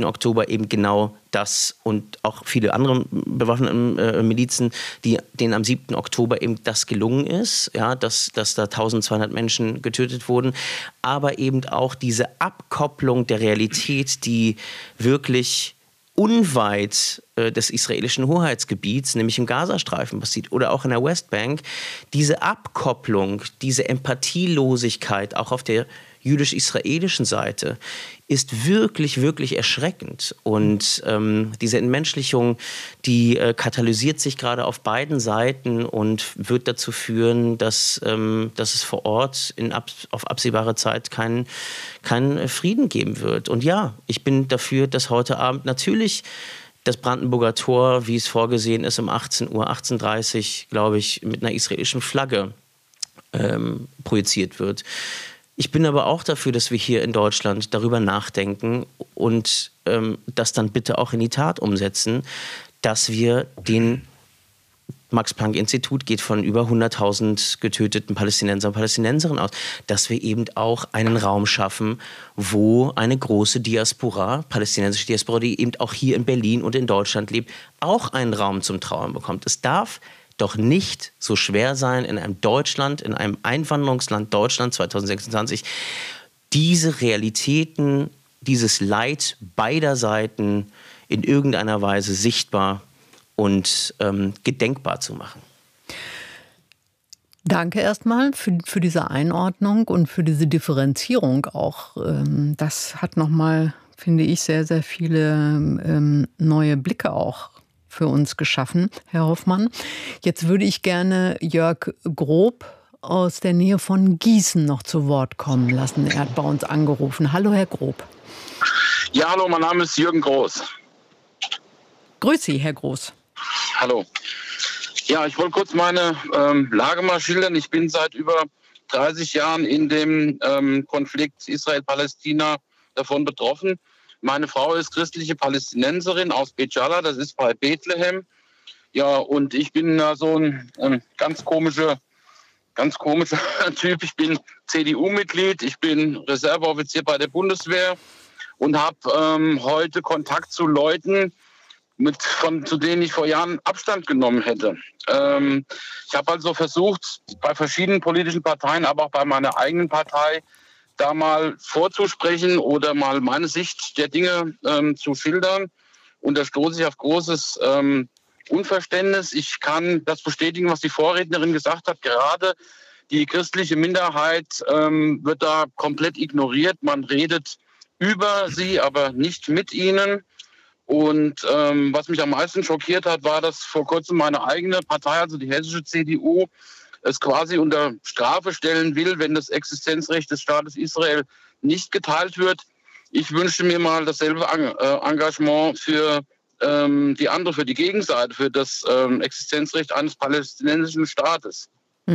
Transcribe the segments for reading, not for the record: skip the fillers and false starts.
Oktober eben genau das und auch viele andere bewaffnete Milizen, denen am 7. Oktober eben das gelungen ist, ja, dass da 1200 Menschen getötet wurden, aber eben auch diese Abkopplung der Realität, die wirklich unweit des israelischen Hoheitsgebiets, nämlich im Gazastreifen passiert oder auch in der Westbank, diese Abkopplung, diese Empathielosigkeit auch auf der jüdisch-israelischen Seite ist wirklich, wirklich erschreckend. Und diese Entmenschlichung, die katalysiert sich gerade auf beiden Seiten und wird dazu führen, dass es vor Ort auf absehbare Zeit keinen Frieden geben wird. Und ja, ich bin dafür, dass heute Abend natürlich das Brandenburger Tor, wie es vorgesehen ist, um 18:30 Uhr, glaube ich, mit einer israelischen Flagge projiziert wird. Ich bin aber auch dafür, dass wir hier in Deutschland darüber nachdenken und das dann bitte auch in die Tat umsetzen, dass wir Max-Planck-Institut geht von über 100.000 getöteten Palästinensern und Palästinenserinnen aus, dass wir eben auch einen Raum schaffen, wo eine große Diaspora, palästinensische Diaspora, die eben auch hier in Berlin und in Deutschland lebt, auch einen Raum zum Trauern bekommt. Es darf doch nicht so schwer sein, in einem Einwanderungsland Deutschland 2026, diese Realitäten, dieses Leid beider Seiten in irgendeiner Weise sichtbar und gedenkbar zu machen. Danke erstmal für diese Einordnung und für diese Differenzierung auch. Das hat nochmal, finde ich, sehr, sehr viele neue Blicke auch für uns geschaffen, Herr Hoffmann. Jetzt würde ich gerne Jörg Grob aus der Nähe von Gießen noch zu Wort kommen lassen. Er hat bei uns angerufen. Hallo, Herr Grob. Ja, hallo, mein Name ist Jürgen Groß. Grüß Sie, Herr Groß. Hallo. Ja, ich wollte kurz meine Lage mal schildern. Ich bin seit über 30 Jahren in dem Konflikt Israel-Palästina davon betroffen. Meine Frau ist christliche Palästinenserin aus Bet Jala, das ist bei Bethlehem. Ja, und ich bin da so ein ganz komischer Typ. Ich bin CDU-Mitglied, ich bin Reserveoffizier bei der Bundeswehr und habe heute Kontakt zu Leuten, zu denen ich vor Jahren Abstand genommen hätte. Ich habe also versucht, bei verschiedenen politischen Parteien, aber auch bei meiner eigenen Partei, da mal vorzusprechen oder mal meine Sicht der Dinge zu schildern. Und da stoße ich auf großes Unverständnis. Ich kann das bestätigen, was die Vorrednerin gesagt hat. Gerade die christliche Minderheit wird da komplett ignoriert. Man redet über sie, aber nicht mit ihnen. Und was mich am meisten schockiert hat, war, dass vor kurzem meine eigene Partei, also die hessische CDU, es quasi unter Strafe stellen will, wenn das Existenzrecht des Staates Israel nicht geteilt wird. Ich wünschte mir mal dasselbe Engagement für für die Gegenseite, für das Existenzrecht eines palästinensischen Staates.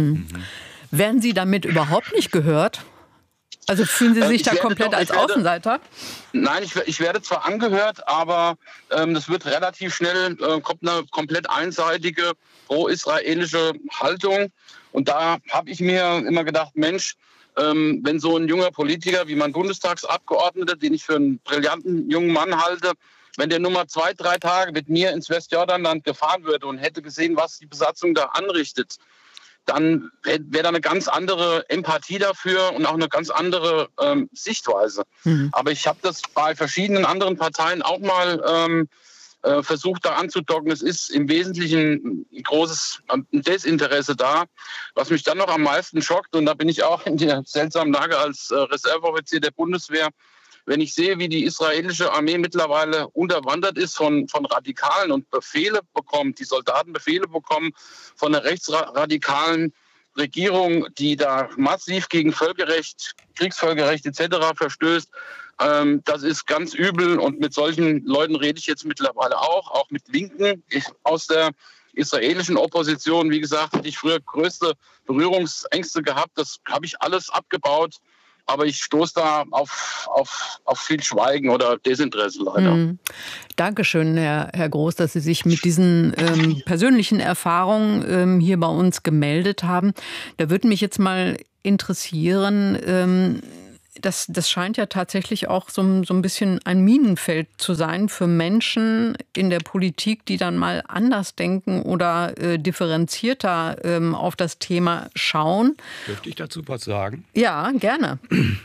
Werden Sie damit überhaupt nicht gehört? Also fühlen Sie sich da komplett als Außenseiter? Nein, ich werde zwar angehört, aber das wird relativ schnell, kommt eine komplett einseitige pro-israelische Haltung. Und da habe ich mir immer gedacht, Mensch, wenn so ein junger Politiker wie mein Bundestagsabgeordneter, den ich für einen brillanten jungen Mann halte, wenn der nur mal 2-3 Tage mit mir ins Westjordanland gefahren würde und hätte gesehen, was die Besatzung da anrichtet, dann wäre da eine ganz andere Empathie dafür und auch eine ganz andere Sichtweise. Aber ich habe das bei verschiedenen anderen Parteien auch mal versucht, da anzudocken. Es ist im Wesentlichen ein großes Desinteresse da. Was mich dann noch am meisten schockt, und da bin ich auch in der seltsamen Lage als Reserveoffizier der Bundeswehr, wenn ich sehe, wie die israelische Armee mittlerweile unterwandert ist von Radikalen und Befehle bekommt, die Soldaten Befehle bekommen von einer rechtsradikalen Regierung, die da massiv gegen Völkerrecht, Kriegsvölkerrecht etc. verstößt. Das ist ganz übel und mit solchen Leuten rede ich jetzt mittlerweile auch mit Linken aus der israelischen Opposition. Wie gesagt, hatte ich früher größte Berührungsängste gehabt. Das habe ich alles abgebaut. Aber ich stoße da auf viel Schweigen oder Desinteresse leider. Dankeschön, Herr Groß, dass Sie sich mit diesen persönlichen Erfahrungen hier bei uns gemeldet haben. Da würde mich jetzt mal interessieren, das scheint ja tatsächlich auch so ein bisschen ein Minenfeld zu sein für Menschen in der Politik, die dann mal anders denken oder differenzierter auf das Thema schauen. Dürfte ich dazu was sagen? Ja, gerne.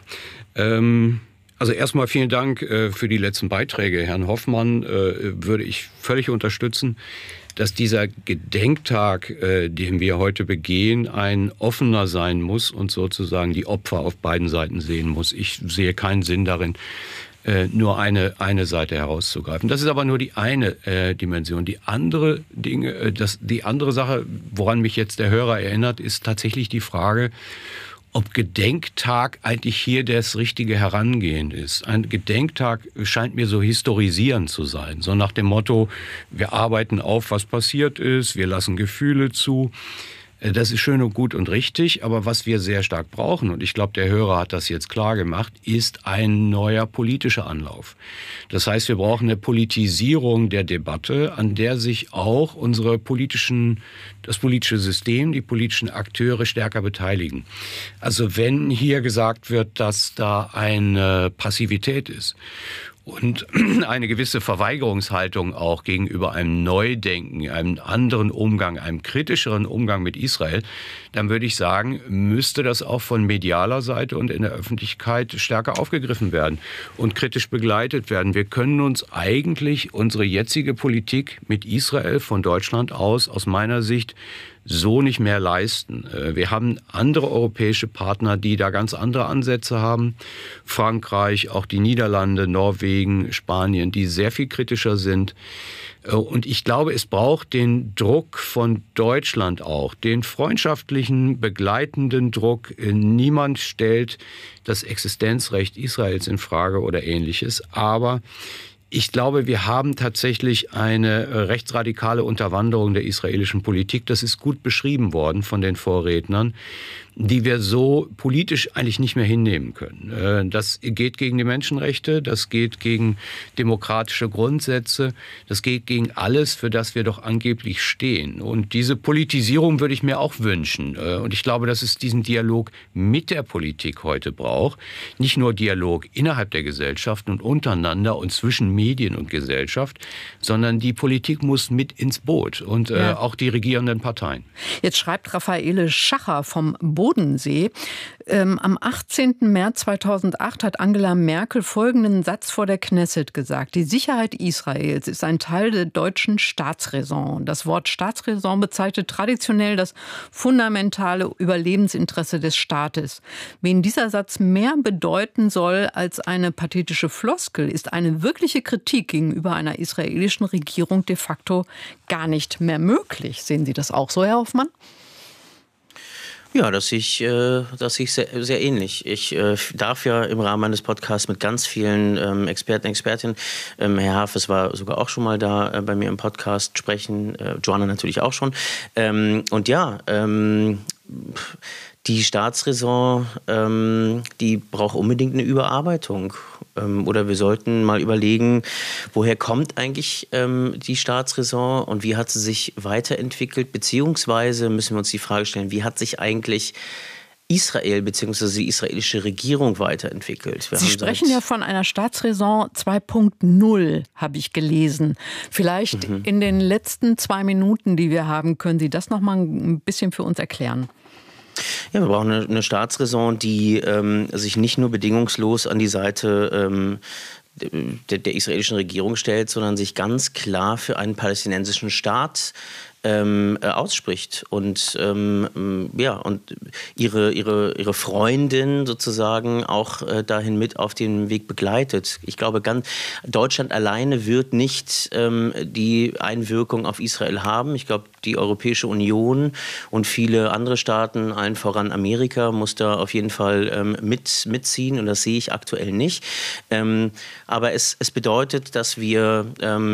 Also erstmal vielen Dank für die letzten Beiträge. Herrn Hoffmann würde ich völlig unterstützen, dass dieser Gedenktag, den wir heute begehen, ein offener sein muss und sozusagen die Opfer auf beiden Seiten sehen muss. Ich sehe keinen Sinn darin, nur eine Seite herauszugreifen. Das ist aber nur die eine Dimension. Die andere Sache, woran mich jetzt der Hörer erinnert, ist tatsächlich die Frage, ob Gedenktag eigentlich hier das richtige Herangehen ist. Ein Gedenktag scheint mir so historisierend zu sein. So nach dem Motto, wir arbeiten auf, was passiert ist, wir lassen Gefühle zu. Das ist schön und gut und richtig, aber was wir sehr stark brauchen, und ich glaube, der Hörer hat das jetzt klar gemacht, ist ein neuer politischer Anlauf. Das heißt, wir brauchen eine Politisierung der Debatte, an der sich auch das politische System, die politischen Akteure stärker beteiligen. Also wenn hier gesagt wird, dass da eine Passivität ist und eine gewisse Verweigerungshaltung auch gegenüber einem Neudenken, einem anderen Umgang, einem kritischeren Umgang mit Israel, dann würde ich sagen, müsste das auch von medialer Seite und in der Öffentlichkeit stärker aufgegriffen werden und kritisch begleitet werden. Wir können uns eigentlich unsere jetzige Politik mit Israel von Deutschland aus meiner Sicht, so nicht mehr leisten. Wir haben andere europäische Partner, die da ganz andere Ansätze haben. Frankreich, auch die Niederlande, Norwegen, Spanien, die sehr viel kritischer sind. Und ich glaube, es braucht den Druck von Deutschland auch, den freundschaftlichen, begleitenden Druck. Niemand stellt das Existenzrecht Israels in Frage oder Ähnliches. Aber ich glaube, wir haben tatsächlich eine rechtsradikale Unterwanderung der israelischen Politik. Das ist gut beschrieben worden von den Vorrednern, die wir so politisch eigentlich nicht mehr hinnehmen können. Das geht gegen die Menschenrechte, das geht gegen demokratische Grundsätze, das geht gegen alles, für das wir doch angeblich stehen. Und diese Politisierung würde ich mir auch wünschen. Und ich glaube, dass es diesen Dialog mit der Politik heute braucht. Nicht nur Dialog innerhalb der Gesellschaft und untereinander und zwischen Medien und Gesellschaft, sondern die Politik muss mit ins Boot und auch die regierenden Parteien. Jetzt schreibt Raffaele Schacher vom Bodensee. Am 18. März 2008 hat Angela Merkel folgenden Satz vor der Knesset gesagt: Die Sicherheit Israels ist ein Teil der deutschen Staatsräson. Das Wort Staatsräson bezeichnet traditionell das fundamentale Überlebensinteresse des Staates. Wen dieser Satz mehr bedeuten soll als eine pathetische Floskel, ist eine wirkliche Kritik gegenüber einer israelischen Regierung de facto gar nicht mehr möglich. Sehen Sie das auch so, Herr Hoffmann? Ja, das sehe ich sehr, sehr ähnlich. Ich darf ja im Rahmen meines Podcasts mit ganz vielen Experten, Expertinnen, Herr Hafes war sogar auch schon mal da bei mir im Podcast sprechen, Joanna natürlich auch schon. Und ja, die Staatsräson, die braucht unbedingt eine Überarbeitung. Oder wir sollten mal überlegen, woher kommt eigentlich die Staatsräson und wie hat sie sich weiterentwickelt? Beziehungsweise müssen wir uns die Frage stellen, wie hat sich eigentlich Israel bzw. die israelische Regierung weiterentwickelt? Sie sprechen ja von einer Staatsräson 2.0, habe ich gelesen. Vielleicht in den letzten 2 Minuten, die wir haben, können Sie das noch mal ein bisschen für uns erklären? Ja, wir brauchen eine Staatsräson, die sich nicht nur bedingungslos an die Seite der israelischen Regierung stellt, sondern sich ganz klar für einen palästinensischen Staat ausspricht und und ihre Freundin sozusagen auch dahin mit auf den Weg begleitet. Ich glaube, Deutschland alleine wird nicht die Einwirkung auf Israel haben. Ich glaube, die Europäische Union und viele andere Staaten, allen voran Amerika, muss da auf jeden Fall mitziehen und das sehe ich aktuell nicht. Aber es bedeutet, dass wir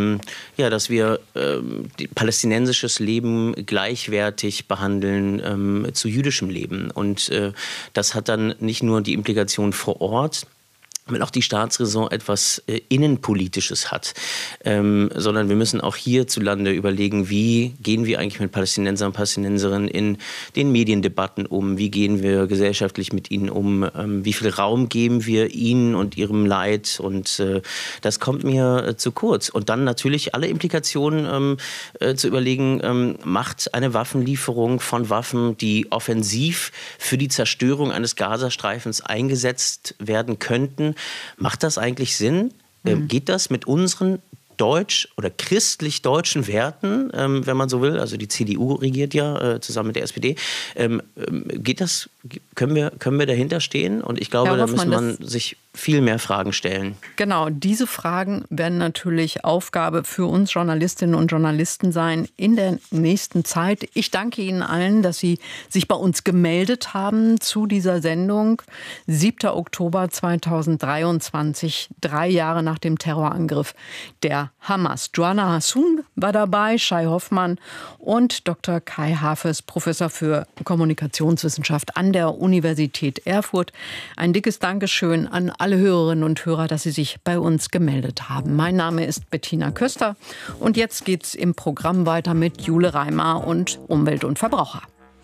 palästinensisches Leben gleichwertig behandeln zu jüdischem Leben. Und das hat dann nicht nur die Implikation vor Ort, wenn auch die Staatsräson etwas Innenpolitisches hat, sondern wir müssen auch hierzulande überlegen, wie gehen wir eigentlich mit Palästinensern und Palästinenserinnen in den Mediendebatten um, wie gehen wir gesellschaftlich mit ihnen um, wie viel Raum geben wir ihnen und ihrem Leid, und das kommt mir zu kurz. Und dann natürlich alle Implikationen zu überlegen, macht eine Waffenlieferung von Waffen, die offensiv für die Zerstörung eines Gazastreifens eingesetzt werden könnten, macht das eigentlich Sinn? Geht das mit unseren deutsch- oder christlich-deutschen Werten, wenn man so will? Also die CDU regiert ja zusammen mit der SPD. Geht das? Können wir dahinter stehen? Und ich glaube, da muss man sich viel mehr Fragen stellen. Genau, diese Fragen werden natürlich Aufgabe für uns Journalistinnen und Journalisten sein in der nächsten Zeit. Ich danke Ihnen allen, dass Sie sich bei uns gemeldet haben zu dieser Sendung. 7. Oktober 2023, 3 Jahre nach dem Terrorangriff der Hamas. Joanna Hassoun war dabei, Shai Hoffmann und Dr. Kai Hafes, Professor für Kommunikationswissenschaft an der Universität Erfurt. Ein dickes Dankeschön an alle Hörerinnen und Hörer, dass Sie sich bei uns gemeldet haben. Mein Name ist Bettina Köster und jetzt geht's im Programm weiter mit Jule Reimer und Umwelt und Verbraucher.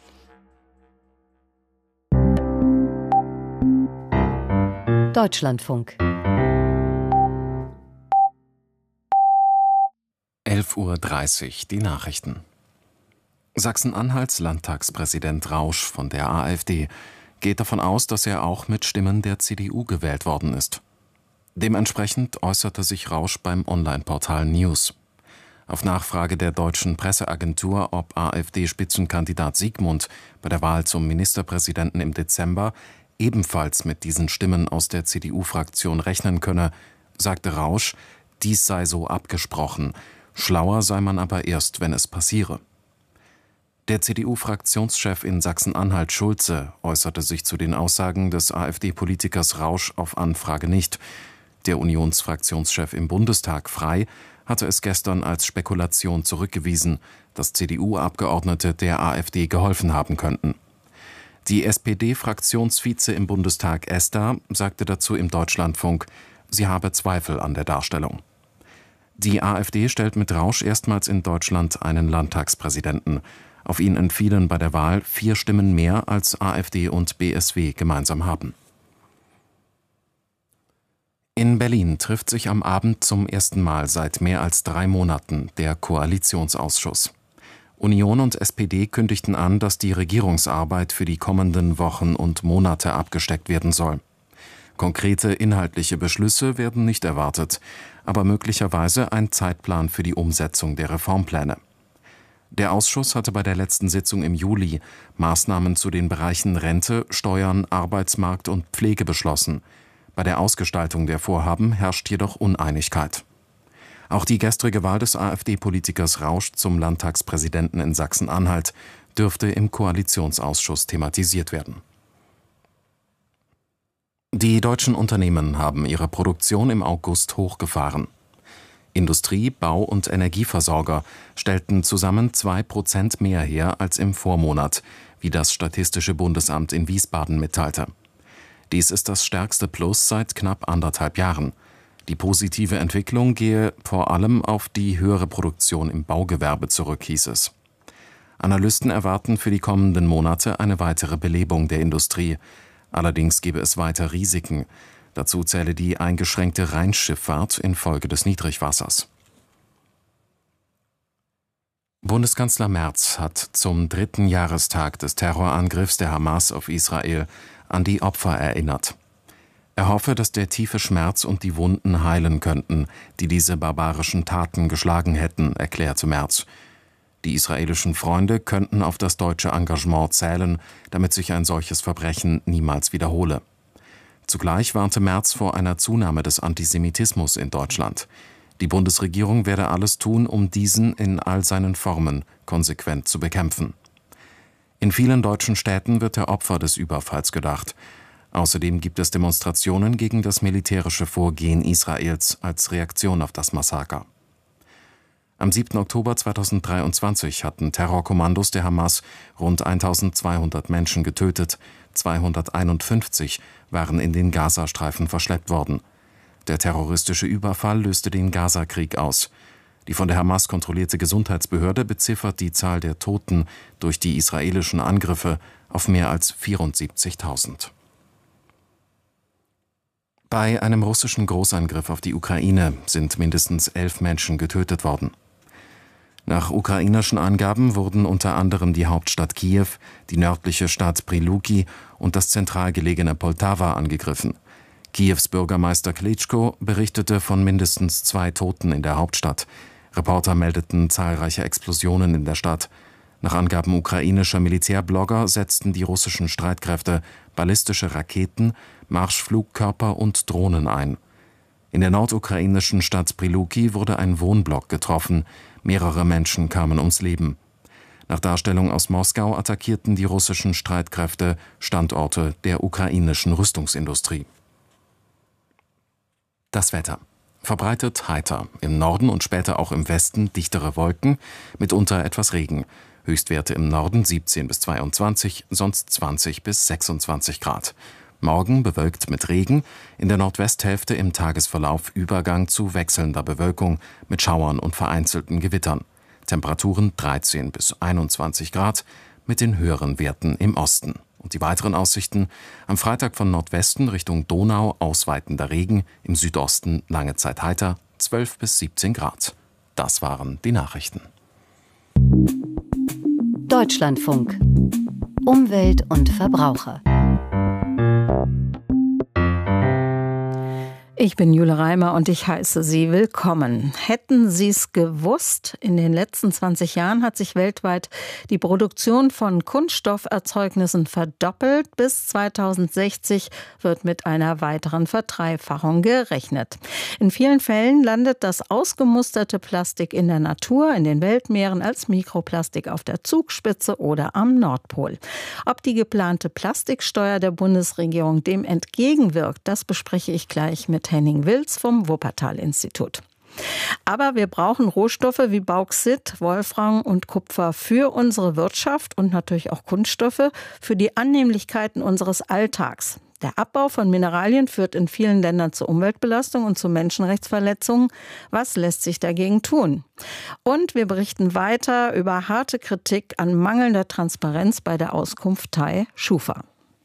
Deutschlandfunk. 11:30 Uhr, die Nachrichten. Sachsen-Anhalts Landtagspräsident Rausch von der AfD geht davon aus, dass er auch mit Stimmen der CDU gewählt worden ist. Dementsprechend äußerte sich Rausch beim Online-Portal News. Auf Nachfrage der deutschen Presseagentur, ob AfD-Spitzenkandidat Siegmund bei der Wahl zum Ministerpräsidenten im Dezember ebenfalls mit diesen Stimmen aus der CDU-Fraktion rechnen könne, sagte Rausch, dies sei so abgesprochen, schlauer sei man aber erst, wenn es passiere. Der CDU-Fraktionschef in Sachsen-Anhalt Schulze äußerte sich zu den Aussagen des AfD-Politikers Rausch auf Anfrage nicht. Der Unionsfraktionschef im Bundestag Frey hatte es gestern als Spekulation zurückgewiesen, dass CDU-Abgeordnete der AfD geholfen haben könnten. Die SPD-Fraktionsvize im Bundestag Esther sagte dazu im Deutschlandfunk, sie habe Zweifel an der Darstellung. Die AfD stellt mit Rausch erstmals in Deutschland einen Landtagspräsidenten. Auf ihn entfielen bei der Wahl 4 Stimmen mehr, als AfD und BSW gemeinsam haben. In Berlin trifft sich am Abend zum ersten Mal seit mehr als 3 Monaten der Koalitionsausschuss. Union und SPD kündigten an, dass die Regierungsarbeit für die kommenden Wochen und Monate abgesteckt werden soll. Konkrete inhaltliche Beschlüsse werden nicht erwartet, aber möglicherweise ein Zeitplan für die Umsetzung der Reformpläne. Der Ausschuss hatte bei der letzten Sitzung im Juli Maßnahmen zu den Bereichen Rente, Steuern, Arbeitsmarkt und Pflege beschlossen. Bei der Ausgestaltung der Vorhaben herrscht jedoch Uneinigkeit. Auch die gestrige Wahl des AfD-Politikers Rausch zum Landtagspräsidenten in Sachsen-Anhalt dürfte im Koalitionsausschuss thematisiert werden. Die deutschen Unternehmen haben ihre Produktion im August hochgefahren. Industrie-, Bau- und Energieversorger stellten zusammen 2% mehr her als im Vormonat, wie das Statistische Bundesamt in Wiesbaden mitteilte. Dies ist das stärkste Plus seit knapp 1,5 Jahren. Die positive Entwicklung gehe vor allem auf die höhere Produktion im Baugewerbe zurück, hieß es. Analysten erwarten für die kommenden Monate eine weitere Belebung der Industrie. Allerdings gebe es weiter Risiken. Dazu zähle die eingeschränkte Rheinschifffahrt infolge des Niedrigwassers. Bundeskanzler Merz hat zum 3. Jahrestag des Terrorangriffs der Hamas auf Israel an die Opfer erinnert. Er hoffe, dass der tiefe Schmerz und die Wunden heilen könnten, die diese barbarischen Taten geschlagen hätten, erklärte Merz. Die israelischen Freunde könnten auf das deutsche Engagement zählen, damit sich ein solches Verbrechen niemals wiederhole. Zugleich warnte Merz vor einer Zunahme des Antisemitismus in Deutschland. Die Bundesregierung werde alles tun, um diesen in all seinen Formen konsequent zu bekämpfen. In vielen deutschen Städten wird der Opfer des Überfalls gedacht. Außerdem gibt es Demonstrationen gegen das militärische Vorgehen Israels als Reaktion auf das Massaker. Am 7. Oktober 2023 hatten Terrorkommandos der Hamas rund 1200 Menschen getötet, 251 waren in den Gazastreifen verschleppt worden. Der terroristische Überfall löste den Gazakrieg aus. Die von der Hamas kontrollierte Gesundheitsbehörde beziffert die Zahl der Toten durch die israelischen Angriffe auf mehr als 74.000. Bei einem russischen Großangriff auf die Ukraine sind mindestens 11 Menschen getötet worden. Nach ukrainischen Angaben wurden unter anderem die Hauptstadt Kiew, die nördliche Stadt Pryluki und das zentral gelegene Poltawa angegriffen. Kiews Bürgermeister Klitschko berichtete von mindestens 2 Toten in der Hauptstadt. Reporter meldeten zahlreiche Explosionen in der Stadt. Nach Angaben ukrainischer Militärblogger setzten die russischen Streitkräfte ballistische Raketen, Marschflugkörper und Drohnen ein. In der nordukrainischen Stadt Pryluki wurde ein Wohnblock getroffen. Mehrere Menschen kamen ums Leben. Nach Darstellung aus Moskau attackierten die russischen Streitkräfte Standorte der ukrainischen Rüstungsindustrie. Das Wetter. Verbreitet heiter, im Norden und später auch im Westen dichtere Wolken, mitunter etwas Regen. Höchstwerte im Norden 17 bis 22, sonst 20 bis 26 Grad. Morgen bewölkt mit Regen, in der Nordwesthälfte im Tagesverlauf Übergang zu wechselnder Bewölkung mit Schauern und vereinzelten Gewittern. Temperaturen 13 bis 21 Grad mit den höheren Werten im Osten. Und die weiteren Aussichten: am Freitag von Nordwesten Richtung Donau ausweitender Regen, im Südosten lange Zeit heiter, 12 bis 17 Grad. Das waren die Nachrichten. Deutschlandfunk. Umwelt und Verbraucher. Ich bin Jule Reimer und ich heiße Sie willkommen. Hätten Sie es gewusst? In den letzten 20 Jahren hat sich weltweit die Produktion von Kunststofferzeugnissen verdoppelt. Bis 2060 wird mit einer weiteren Verdreifachung gerechnet. In vielen Fällen landet das ausgemusterte Plastik in der Natur, in den Weltmeeren als Mikroplastik auf der Zugspitze oder am Nordpol. Ob die geplante Plastiksteuer der Bundesregierung dem entgegenwirkt, das bespreche ich gleich mit Henning Wilz vom Wuppertal-Institut. Aber wir brauchen Rohstoffe wie Bauxit, Wolfram und Kupfer für unsere Wirtschaft und natürlich auch Kunststoffe für die Annehmlichkeiten unseres Alltags. Der Abbau von Mineralien führt in vielen Ländern zur Umweltbelastung und zu Menschenrechtsverletzungen. Was lässt sich dagegen tun? Und wir berichten weiter über harte Kritik an mangelnder Transparenz bei der Auskunftei Schufa.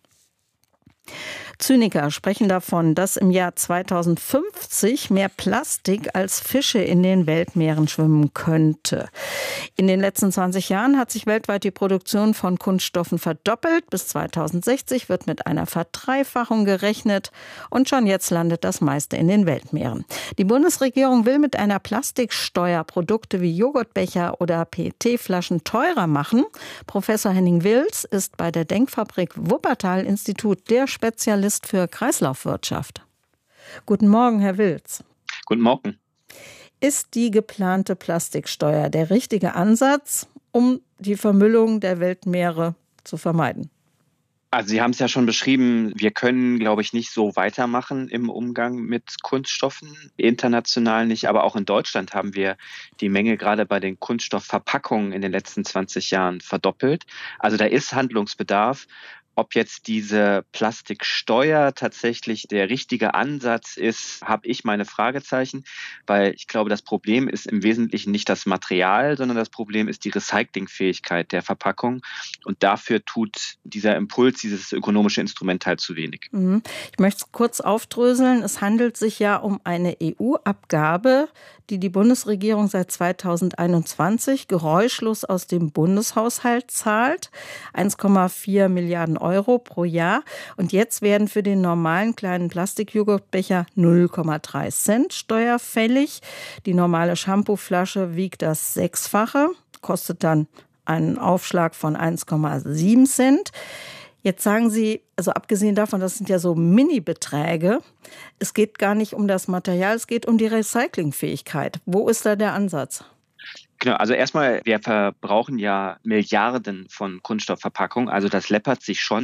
Zyniker sprechen davon, dass im Jahr 2050 mehr Plastik als Fische in den Weltmeeren schwimmen könnte. In den letzten 20 Jahren hat sich weltweit die Produktion von Kunststoffen verdoppelt. Bis 2060 wird mit einer Verdreifachung gerechnet und schon jetzt landet das meiste in den Weltmeeren. Die Bundesregierung will mit einer Plastiksteuer Produkte wie Joghurtbecher oder PET-Flaschen teurer machen. Professor Henning Wilz ist bei der Denkfabrik Wuppertal-Institut der Spezialist für Kreislaufwirtschaft. Guten Morgen, Herr Wilz. Guten Morgen. Ist die geplante Plastiksteuer der richtige Ansatz, um die Vermüllung der Weltmeere zu vermeiden? Also Sie haben es ja schon beschrieben, wir können, glaube ich, nicht so weitermachen im Umgang mit Kunststoffen, international nicht, aber auch in Deutschland haben wir die Menge gerade bei den Kunststoffverpackungen in den letzten 20 Jahren verdoppelt. Also da ist Handlungsbedarf. Ob jetzt diese Plastiksteuer tatsächlich der richtige Ansatz ist, habe ich meine Fragezeichen, weil ich glaube, das Problem ist im Wesentlichen nicht das Material, sondern das Problem ist die Recyclingfähigkeit der Verpackung. Und dafür tut dieser Impuls, dieses ökonomische Instrument halt zu wenig. Ich möchte es kurz aufdröseln. Es handelt sich ja um eine EU-Abgabe, die die Bundesregierung seit 2021 geräuschlos aus dem Bundeshaushalt zahlt. 1,4 Milliarden Euro pro Jahr. Und jetzt werden für den normalen kleinen Plastikjoghurtbecher 0,3 Cent steuerfällig. Die normale Shampooflasche wiegt das Sechsfache, kostet dann einen Aufschlag von 1,7 Cent. Jetzt sagen Sie, also abgesehen davon, das sind ja so Mini-Beträge, es geht gar nicht um das Material, es geht um die Recyclingfähigkeit. Wo ist da der Ansatz? Genau, also erstmal, wir verbrauchen ja Milliarden von Kunststoffverpackungen, also das läppert sich schon.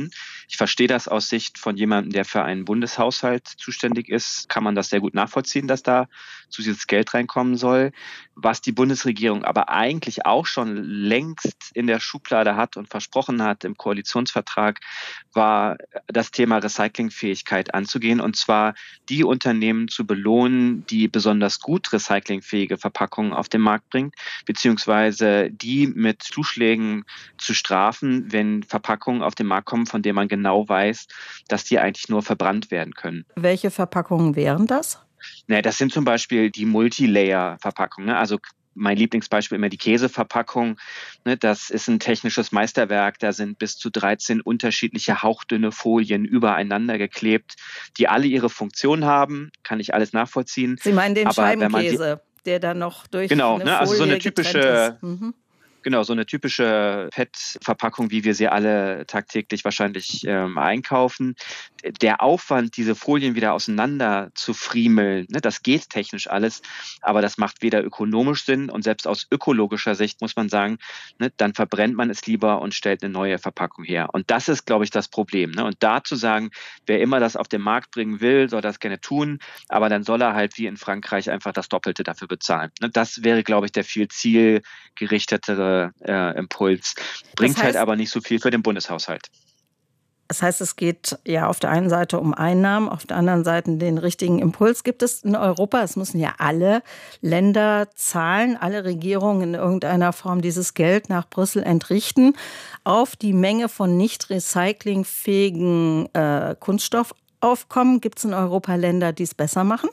Ich verstehe das aus Sicht von jemandem, der für einen Bundeshaushalt zuständig ist, kann man das sehr gut nachvollziehen, dass da zusätzliches Geld reinkommen soll. Was die Bundesregierung aber eigentlich auch schon längst in der Schublade hat und versprochen hat im Koalitionsvertrag, war das Thema Recyclingfähigkeit anzugehen, und zwar die Unternehmen zu belohnen, die besonders gut recyclingfähige Verpackungen auf den Markt bringen, beziehungsweise die mit Zuschlägen zu strafen, wenn Verpackungen auf den Markt kommen, von denen man genau weiß, dass die eigentlich nur verbrannt werden können. Welche Verpackungen wären das? Das sind zum Beispiel die Multilayer-Verpackungen. Also mein Lieblingsbeispiel immer die Käseverpackung. Das ist ein technisches Meisterwerk. Da sind bis zu 13 unterschiedliche hauchdünne Folien übereinander geklebt, die alle ihre Funktion haben. Kann ich alles nachvollziehen. Sie meinen den Scheibenkäse, der dann noch durch eine Folie also so eine typische, getrennt ist. Genau, so eine typische PET-Verpackung, wie wir sie alle tagtäglich wahrscheinlich einkaufen. Der Aufwand, diese Folien wieder auseinander zu friemeln, das geht technisch alles, aber das macht weder ökonomisch Sinn, und selbst aus ökologischer Sicht muss man sagen, dann verbrennt man es lieber und stellt eine neue Verpackung her. Und das ist, glaube ich, das Problem. Und da zu sagen, wer immer das auf den Markt bringen will, soll das gerne tun, aber dann soll er halt wie in Frankreich einfach das Doppelte dafür bezahlen. Das wäre, glaube ich, der viel zielgerichtetere Impuls. Bringt halt aber nicht so viel für den Bundeshaushalt. Das heißt, es geht ja auf der einen Seite um Einnahmen, auf der anderen Seite den richtigen Impuls. Gibt es in Europa, es müssen ja alle Länder zahlen, alle Regierungen in irgendeiner Form dieses Geld nach Brüssel entrichten, auf die Menge von nicht recyclingfähigen Kunststoffaufkommen. Gibt es in Europa Länder, die es besser machen?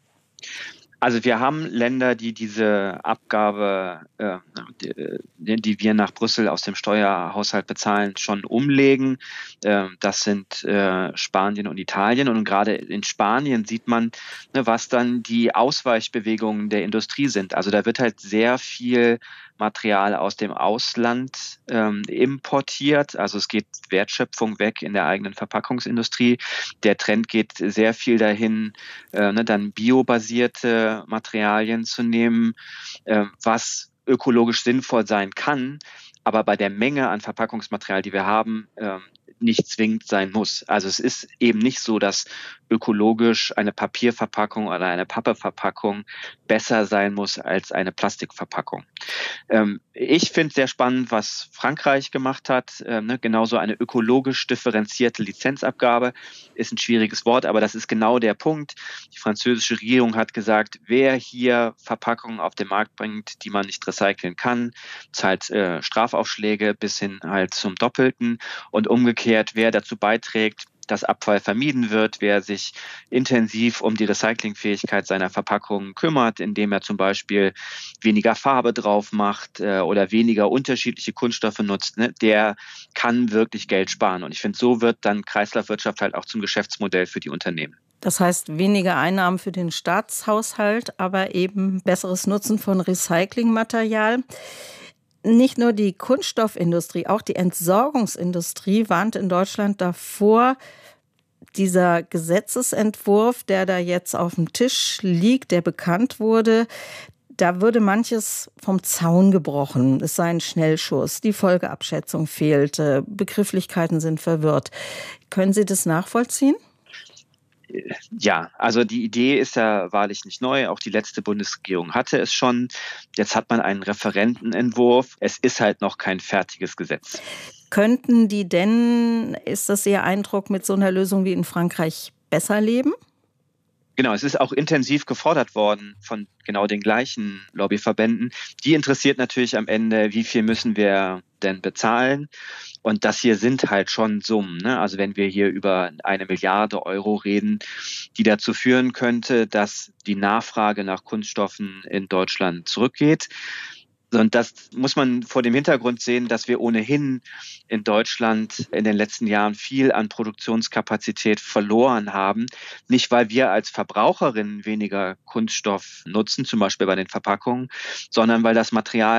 Also wir haben Länder, die diese Abgabe, die wir nach Brüssel aus dem Steuerhaushalt bezahlen, schon umlegen. Das sind Spanien und Italien. Und gerade in Spanien sieht man, was dann die Ausweichbewegungen der Industrie sind. Also da wird halt sehr viel Material aus dem Ausland importiert. Also es geht Wertschöpfung weg in der eigenen Verpackungsindustrie. Der Trend geht sehr viel dahin, dann biobasierte Materialien zu nehmen, was ökologisch sinnvoll sein kann, aber bei der Menge an Verpackungsmaterial, die wir haben, nicht zwingend sein muss. Also es ist eben nicht so, dass ökologisch eine Papierverpackung oder eine Pappeverpackung besser sein muss als eine Plastikverpackung. Ich finde sehr spannend, was Frankreich gemacht hat. Genauso eine ökologisch differenzierte Lizenzabgabe ist ein schwieriges Wort, aber das ist genau der Punkt. Die französische Regierung hat gesagt, wer hier Verpackungen auf den Markt bringt, die man nicht recyceln kann, zahlt Strafaufschläge bis hin halt zum Doppelten, und umgekehrt, wer dazu beiträgt, dass Abfall vermieden wird, wer sich intensiv um die Recyclingfähigkeit seiner Verpackungen kümmert, indem er zum Beispiel weniger Farbe drauf macht oder weniger unterschiedliche Kunststoffe nutzt, der kann wirklich Geld sparen. Und ich finde, so wird dann Kreislaufwirtschaft halt auch zum Geschäftsmodell für die Unternehmen. Das heißt, weniger Einnahmen für den Staatshaushalt, aber eben besseres Nutzen von Recyclingmaterial. Nicht nur die Kunststoffindustrie, auch die Entsorgungsindustrie warnt in Deutschland davor, dieser Gesetzesentwurf, der da jetzt auf dem Tisch liegt, der bekannt wurde, da würde manches vom Zaun gebrochen. Es sei ein Schnellschuss, die Folgeabschätzung fehlte, Begrifflichkeiten sind verwirrt. Können Sie das nachvollziehen? Ja, also die Idee ist ja wahrlich nicht neu. Auch die letzte Bundesregierung hatte es schon. Jetzt hat man einen Referentenentwurf. Es ist halt noch kein fertiges Gesetz. Könnten die denn, ist das Ihr Eindruck, mit so einer Lösung wie in Frankreich besser leben? Genau, es ist auch intensiv gefordert worden von genau den gleichen Lobbyverbänden. Die interessiert natürlich am Ende, wie viel müssen wir denn bezahlen? Und das hier sind halt schon Summen. Also wenn wir hier über 1 Milliarde Euro reden, die dazu führen könnte, dass die Nachfrage nach Kunststoffen in Deutschland zurückgeht. Und das muss man vor dem Hintergrund sehen, dass wir ohnehin in Deutschland in den letzten Jahren viel an Produktionskapazität verloren haben. Nicht, weil wir als Verbraucherinnen weniger Kunststoff nutzen, zum Beispiel bei den Verpackungen, sondern weil das Material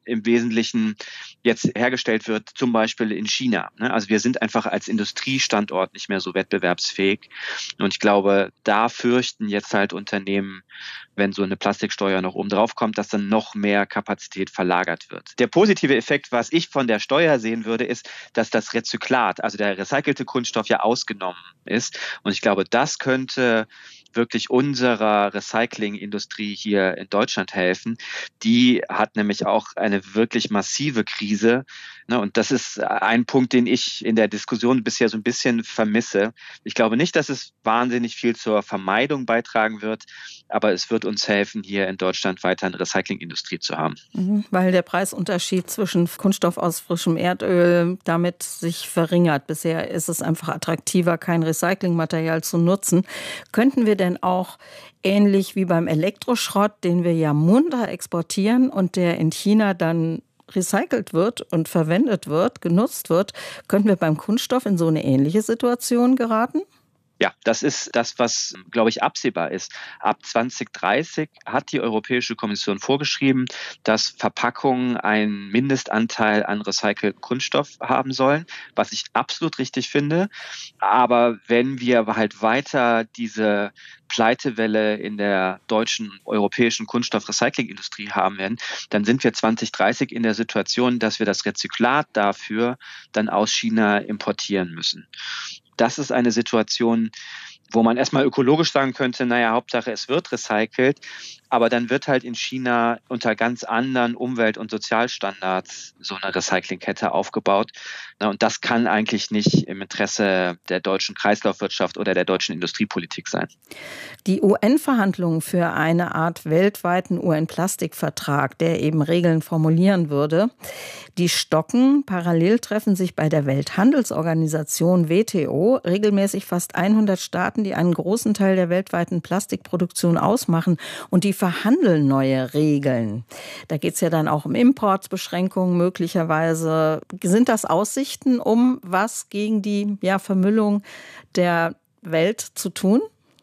im Wesentlichen jetzt hergestellt wird, zum Beispiel in China. Also wir sind einfach als Industriestandort nicht mehr so wettbewerbsfähig. Und ich glaube, da fürchten jetzt halt Unternehmen, wenn so eine Plastiksteuer noch oben drauf kommt, dass dann noch mehr Kapazität verlagert wird. Der positive Effekt, was ich von der Steuer sehen würde, ist, dass das Rezyklat, also der recycelte Kunststoff, ja ausgenommen ist. Und ich glaube, das könnte wirklich unserer Recyclingindustrie hier in Deutschland helfen. Die hat nämlich auch eine wirklich massive Krise. Und das ist ein Punkt, den ich in der Diskussion bisher so ein bisschen vermisse. Ich glaube nicht, dass es wahnsinnig viel zur Vermeidung beitragen wird, aber es wird uns helfen, hier in Deutschland weiter eine Recyclingindustrie zu haben. Weil der Preisunterschied zwischen Kunststoff aus frischem Erdöl damit sich verringert. Bisher ist es einfach attraktiver, kein Recyclingmaterial zu nutzen. Könnten wir denn auch ähnlich wie beim Elektroschrott, den wir ja munter exportieren und der in China dann recycelt wird und verwendet wird, genutzt wird, könnten wir beim Kunststoff in so eine ähnliche Situation geraten? Ja, das ist das, was, glaube ich, absehbar ist. Ab 2030 hat die Europäische Kommission vorgeschrieben, dass Verpackungen einen Mindestanteil an recyceltem Kunststoff haben sollen, was ich absolut richtig finde. Aber wenn wir halt weiter diese Pleitewelle in der deutschen, europäischen Kunststoffrecyclingindustrie haben werden, dann sind wir 2030 in der Situation, dass wir das Rezyklat dafür dann aus China importieren müssen. Das ist eine Situation, wo man erstmal ökologisch sagen könnte, naja, Hauptsache es wird recycelt, aber dann wird halt in China unter ganz anderen Umwelt- und Sozialstandards so eine Recyclingkette aufgebaut. Und das kann eigentlich nicht im Interesse der deutschen Kreislaufwirtschaft oder der deutschen Industriepolitik sein. Die UN-Verhandlungen für eine Art weltweiten UN-Plastikvertrag, der eben Regeln formulieren würde, die stocken. Parallel treffen sich bei der Welthandelsorganisation WTO regelmäßig fast 100 Staaten, die einen großen Teil der weltweiten Plastikproduktion ausmachen, und die verhandeln neue Regeln. Da geht es ja dann auch um Importbeschränkungen möglicherweise. Sind das Aussichten, um was gegen die Vermüllung der Welt zu tun?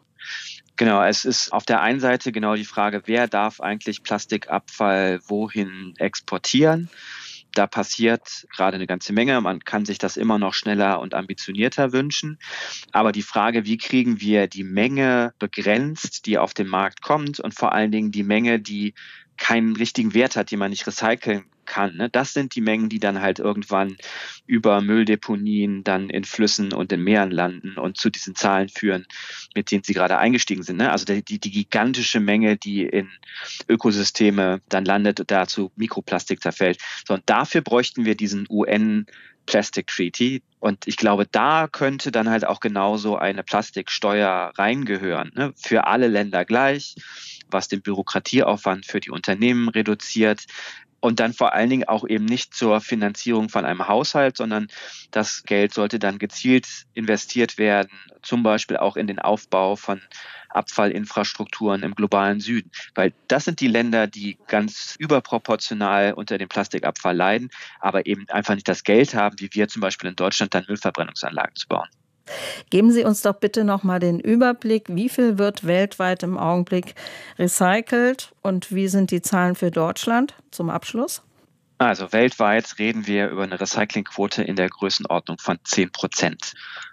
Genau, es ist auf der einen Seite genau die Frage, wer darf eigentlich Plastikabfall wohin exportieren? Da passiert gerade eine ganze Menge. Man kann sich das immer noch schneller und ambitionierter wünschen. Aber die Frage, wie kriegen wir die Menge begrenzt, die auf den Markt kommt, und vor allen Dingen die Menge, die keinen richtigen Wert hat, die man nicht recyceln kann. Das sind die Mengen, die dann halt irgendwann über Mülldeponien dann in Flüssen und in Meeren landen und zu diesen Zahlen führen, mit denen sie gerade eingestiegen sind. Also die gigantische Menge, die in Ökosysteme dann landet und dazu Mikroplastik zerfällt. So, und dafür bräuchten wir diesen UN Plastic Treaty. Und ich glaube, da könnte dann halt auch genauso eine Plastiksteuer reingehören. Für alle Länder gleich, was den Bürokratieaufwand für die Unternehmen reduziert. Und dann vor allen Dingen auch eben nicht zur Finanzierung von einem Haushalt, sondern das Geld sollte dann gezielt investiert werden, zum Beispiel auch in den Aufbau von Abfallinfrastrukturen im globalen Süden. Weil das sind die Länder, die ganz überproportional unter dem Plastikabfall leiden, aber eben einfach nicht das Geld haben, wie wir zum Beispiel in Deutschland, dann Müllverbrennungsanlagen zu bauen. Geben Sie uns doch bitte noch mal den Überblick, wie viel wird weltweit im Augenblick recycelt und wie sind die Zahlen für Deutschland zum Abschluss? Also weltweit reden wir über eine Recyclingquote in der Größenordnung von 10%.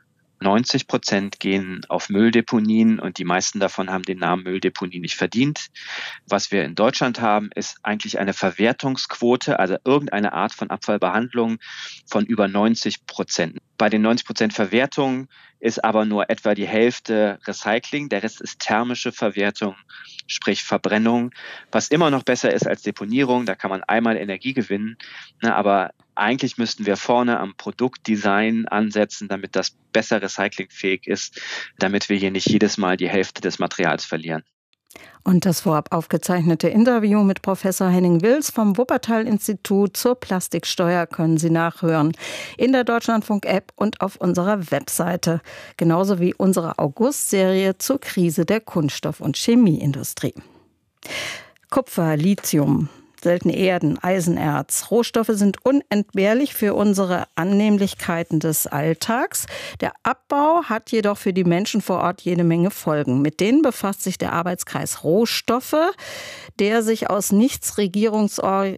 90% gehen auf Mülldeponien und die meisten davon haben den Namen Mülldeponie nicht verdient. Was wir in Deutschland haben, ist eigentlich eine Verwertungsquote, also irgendeine Art von Abfallbehandlung von über 90%. Bei den 90% Verwertung ist aber nur etwa die Hälfte Recycling, der Rest ist thermische Verwertung, sprich Verbrennung, was immer noch besser ist als Deponierung, da kann man einmal Energie gewinnen, aber eigentlich müssten wir vorne am Produktdesign ansetzen, damit das besser recyclingfähig ist, damit wir hier nicht jedes Mal die Hälfte des Materials verlieren. Und das vorab aufgezeichnete Interview mit Professor Henning Wills vom Wuppertal-Institut zur Plastiksteuer können Sie nachhören in der Deutschlandfunk-App und auf unserer Webseite. Genauso wie unsere August-Serie zur Krise der Kunststoff- und Chemieindustrie. Kupfer, Lithium. seltene Erden, Eisenerz. Rohstoffe sind unentbehrlich für unsere Annehmlichkeiten des Alltags. Der Abbau hat jedoch für die Menschen vor Ort jede Menge Folgen. Mit denen befasst sich der Arbeitskreis Rohstoffe, der sich aus Nichtregierungsorganisationen,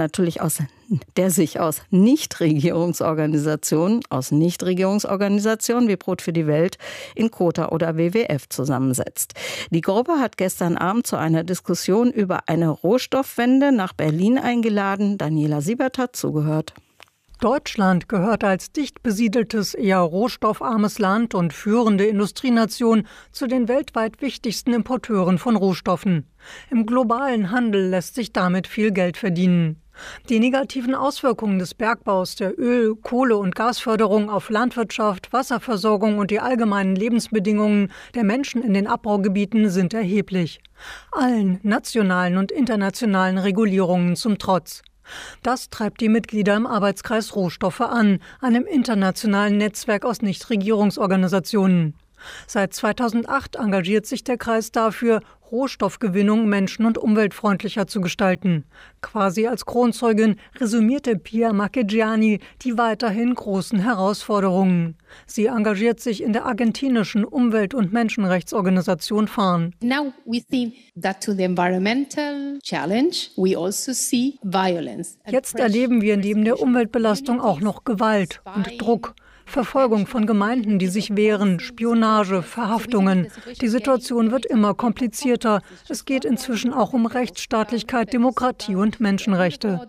wie Brot für die Welt, Inkota oder WWF zusammensetzt. Die Gruppe hat gestern Abend zu einer Diskussion über eine Rohstoffwende nach Berlin eingeladen. Daniela Siebert hat zugehört. Deutschland gehört als dicht besiedeltes, eher rohstoffarmes Land und führende Industrienation zu den weltweit wichtigsten Importeuren von Rohstoffen. Im globalen Handel lässt sich damit viel Geld verdienen. Die negativen Auswirkungen des Bergbaus, der Öl-, Kohle- und Gasförderung auf Landwirtschaft, Wasserversorgung und die allgemeinen Lebensbedingungen der Menschen in den Abbaugebieten sind erheblich. Allen nationalen und internationalen Regulierungen zum Trotz. Das treibt die Mitglieder im Arbeitskreis Rohstoffe an, einem internationalen Netzwerk aus Nichtregierungsorganisationen. Seit 2008 engagiert sich der Kreis dafür, Rohstoffgewinnung menschen- und umweltfreundlicher zu gestalten. Quasi als Kronzeugin resümierte Pia Marchegiani die weiterhin großen Herausforderungen. Sie engagiert sich in der argentinischen Umwelt- und Menschenrechtsorganisation FARN. Now we think that to the environmental challenge we also see violence. Jetzt erleben wir neben der Umweltbelastung auch noch Gewalt und Druck. Verfolgung von Gemeinden, die sich wehren, Spionage, Verhaftungen. Die Situation wird immer komplizierter. Es geht inzwischen auch um Rechtsstaatlichkeit, Demokratie und Menschenrechte.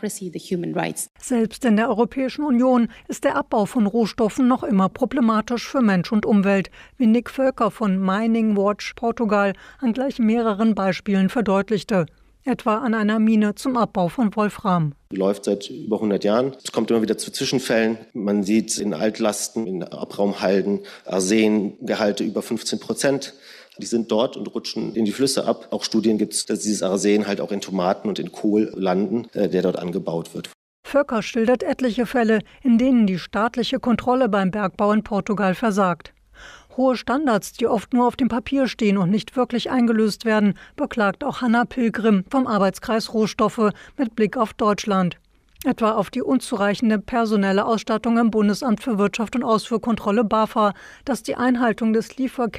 Selbst in der Europäischen Union ist der Abbau von Rohstoffen noch immer problematisch für Mensch und Umwelt, wie Nick Völker von Mining Watch Portugal an gleich mehreren Beispielen verdeutlichte. Etwa an einer Mine zum Abbau von Wolfram. Die läuft seit über 100 Jahren. Es kommt immer wieder zu Zwischenfällen. Man sieht in Altlasten, in Abraumhalden Arsengehalte über 15%. Die sind dort und rutschen in die Flüsse ab. Auch Studien gibt es, dass dieses Arsen halt auch in Tomaten und in Kohl landen, der dort angebaut wird. Völker schildert etliche Fälle, in denen die staatliche Kontrolle beim Bergbau in Portugal versagt. Hohe Standards, die oft nur auf dem Papier stehen und nicht wirklich eingelöst werden, beklagt auch Hanna Pilgrim vom Arbeitskreis Rohstoffe mit Blick auf Deutschland. Etwa auf die unzureichende personelle Ausstattung im Bundesamt für Wirtschaft und Ausfuhrkontrolle BAFA, das die Einhaltung des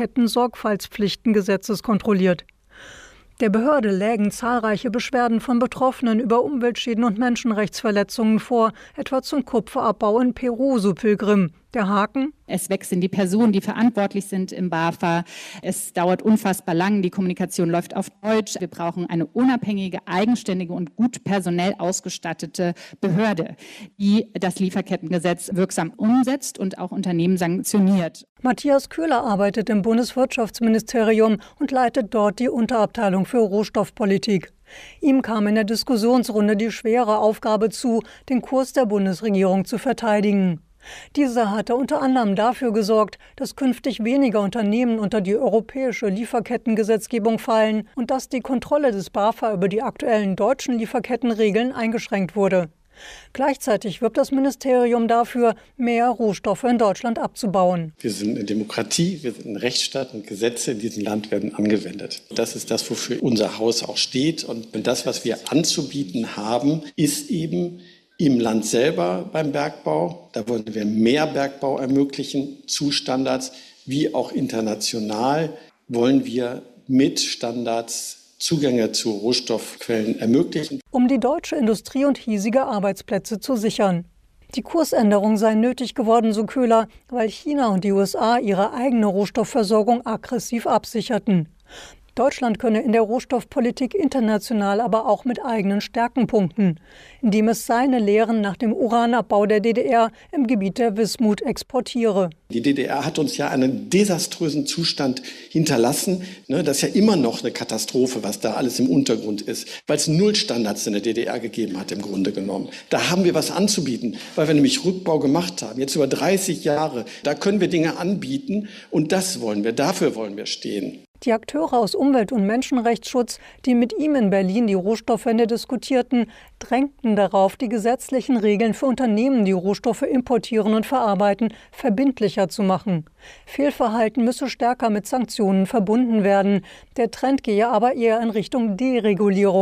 Lieferketten-Sorgfaltspflichtengesetzes kontrolliert. Der Behörde lägen zahlreiche Beschwerden von Betroffenen über Umweltschäden und Menschenrechtsverletzungen vor, etwa zum Kupferabbau in Peru, so Pilgrim. Der Haken? Es wechseln die Personen, die verantwortlich sind im BAFA. Es dauert unfassbar lang. Die Kommunikation läuft auf Deutsch. Wir brauchen eine unabhängige, eigenständige und gut personell ausgestattete Behörde, die das Lieferkettengesetz wirksam umsetzt und auch Unternehmen sanktioniert. Matthias Köhler arbeitet im Bundeswirtschaftsministerium und leitet dort die Unterabteilung für Rohstoffpolitik. Ihm kam in der Diskussionsrunde die schwere Aufgabe zu, den Kurs der Bundesregierung zu verteidigen. Diese hatte unter anderem dafür gesorgt, dass künftig weniger Unternehmen unter die europäische Lieferkettengesetzgebung fallen und dass die Kontrolle des BAFA über die aktuellen deutschen Lieferkettenregeln eingeschränkt wurde. Gleichzeitig wirbt das Ministerium dafür, mehr Rohstoffe in Deutschland abzubauen. Wir sind eine Demokratie, wir sind ein Rechtsstaat und Gesetze in diesem Land werden angewendet. Das ist das, wofür unser Haus auch steht. Und das, was wir anzubieten haben, ist eben im Land selber beim Bergbau. Da wollen wir mehr Bergbau ermöglichen zu Standards, wie auch international wollen wir mit Standards Zugänge zu Rohstoffquellen ermöglichen. Um die deutsche Industrie und hiesige Arbeitsplätze zu sichern. Die Kursänderung sei nötig geworden, so Köhler, weil China und die USA ihre eigene Rohstoffversorgung aggressiv absicherten. Deutschland könne in der Rohstoffpolitik international aber auch mit eigenen Stärken punkten, indem es seine Lehren nach dem Uranabbau der DDR im Gebiet der Wismut exportiere. Die DDR hat uns ja einen desaströsen Zustand hinterlassen. Das ist ja immer noch eine Katastrophe, was da alles im Untergrund ist, weil es Nullstandards in der DDR gegeben hat im Grunde genommen. Da haben wir was anzubieten, weil wir nämlich Rückbau gemacht haben, jetzt über 30 Jahre. Da können wir Dinge anbieten und das wollen wir, dafür wollen wir stehen. Die Akteure aus Umwelt- und Menschenrechtsschutz, die mit ihm in Berlin die Rohstoffwende diskutierten, drängten darauf, die gesetzlichen Regeln für Unternehmen, die Rohstoffe importieren und verarbeiten, verbindlicher zu machen. Fehlverhalten müsse stärker mit Sanktionen verbunden werden. Der Trend gehe aber eher in Richtung Deregulierung.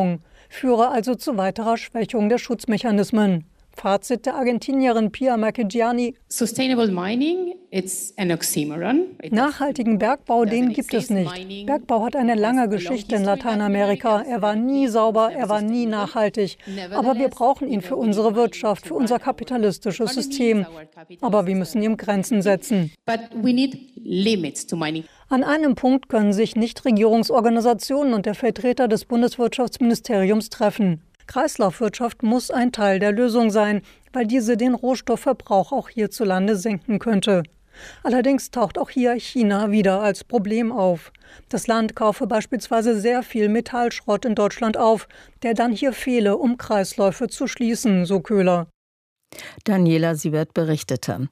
führe also zu weiterer Schwächung der Schutzmechanismen. Fazit der Argentinierin Pia Marchegiani: Sustainable mining, it's an oxymoron. Nachhaltigen Bergbau, den gibt es nicht. Bergbau hat eine lange Geschichte in Lateinamerika. Er war nie sauber, er war nie nachhaltig. Aber wir brauchen ihn für unsere Wirtschaft, für unser kapitalistisches System. Aber wir müssen ihm Grenzen setzen. An einem Punkt können sich Nichtregierungsorganisationen und der Vertreter des Bundeswirtschaftsministeriums treffen. Kreislaufwirtschaft muss ein Teil der Lösung sein, weil diese den Rohstoffverbrauch auch hierzulande senken könnte. Allerdings taucht auch hier China wieder als Problem auf. Das Land kaufe beispielsweise sehr viel Metallschrott in Deutschland auf, der dann hier fehle, um Kreisläufe zu schließen, so Köhler. Daniela Siebert berichtete.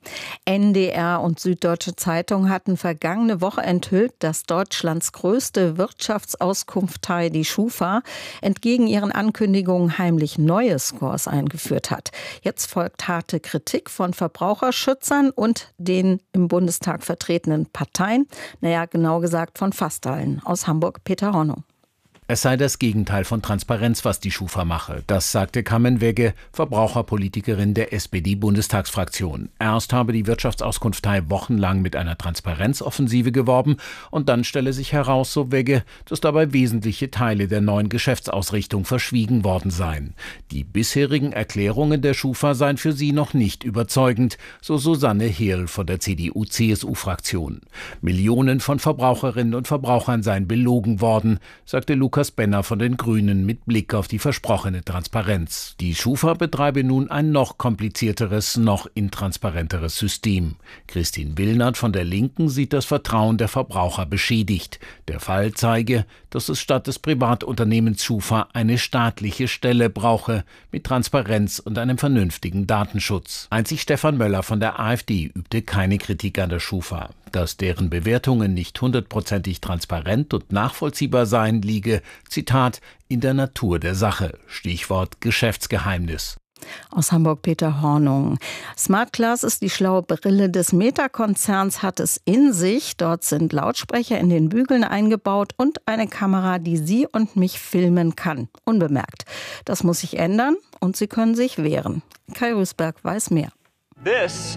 NDR und Süddeutsche Zeitung hatten vergangene Woche enthüllt, dass Deutschlands größte Wirtschaftsauskunftei, die Schufa, entgegen ihren Ankündigungen heimlich neue Scores eingeführt hat. Jetzt folgt harte Kritik von Verbraucherschützern und den im Bundestag vertretenen Parteien. Genau gesagt von fast allen. Aus Hamburg Peter Hornung. Es sei das Gegenteil von Transparenz, was die Schufa mache. Das sagte Carmen Wegge, Verbraucherpolitikerin der SPD-Bundestagsfraktion. Erst habe die Wirtschaftsauskunftei wochenlang mit einer Transparenzoffensive geworben und dann stelle sich heraus, so Wegge, dass dabei wesentliche Teile der neuen Geschäftsausrichtung verschwiegen worden seien. Die bisherigen Erklärungen der Schufa seien für sie noch nicht überzeugend, so Susanne Hehl von der CDU-CSU-Fraktion. Millionen von Verbraucherinnen und Verbrauchern seien belogen worden, sagte Lukas Benner von den Grünen mit Blick auf die versprochene Transparenz. Die Schufa betreibe nun ein noch komplizierteres, noch intransparenteres System. Christine Willnert von der Linken sieht das Vertrauen der Verbraucher beschädigt. Der Fall zeige, dass es statt des Privatunternehmens Schufa eine staatliche Stelle brauche, mit Transparenz und einem vernünftigen Datenschutz. Einzig Stefan Möller von der AfD übte keine Kritik an der Schufa. Dass deren Bewertungen nicht 100%ig transparent und nachvollziehbar seien, liege, Zitat, in der Natur der Sache. Stichwort Geschäftsgeheimnis. Aus Hamburg Peter Hornung. Smart Glass ist die schlaue Brille des Meta-Konzerns, hat es in sich. Dort sind Lautsprecher in den Bügeln eingebaut und eine Kamera, die Sie und mich filmen kann. Unbemerkt. Das muss sich ändern und Sie können sich wehren. Kai Rüßberg weiß mehr. This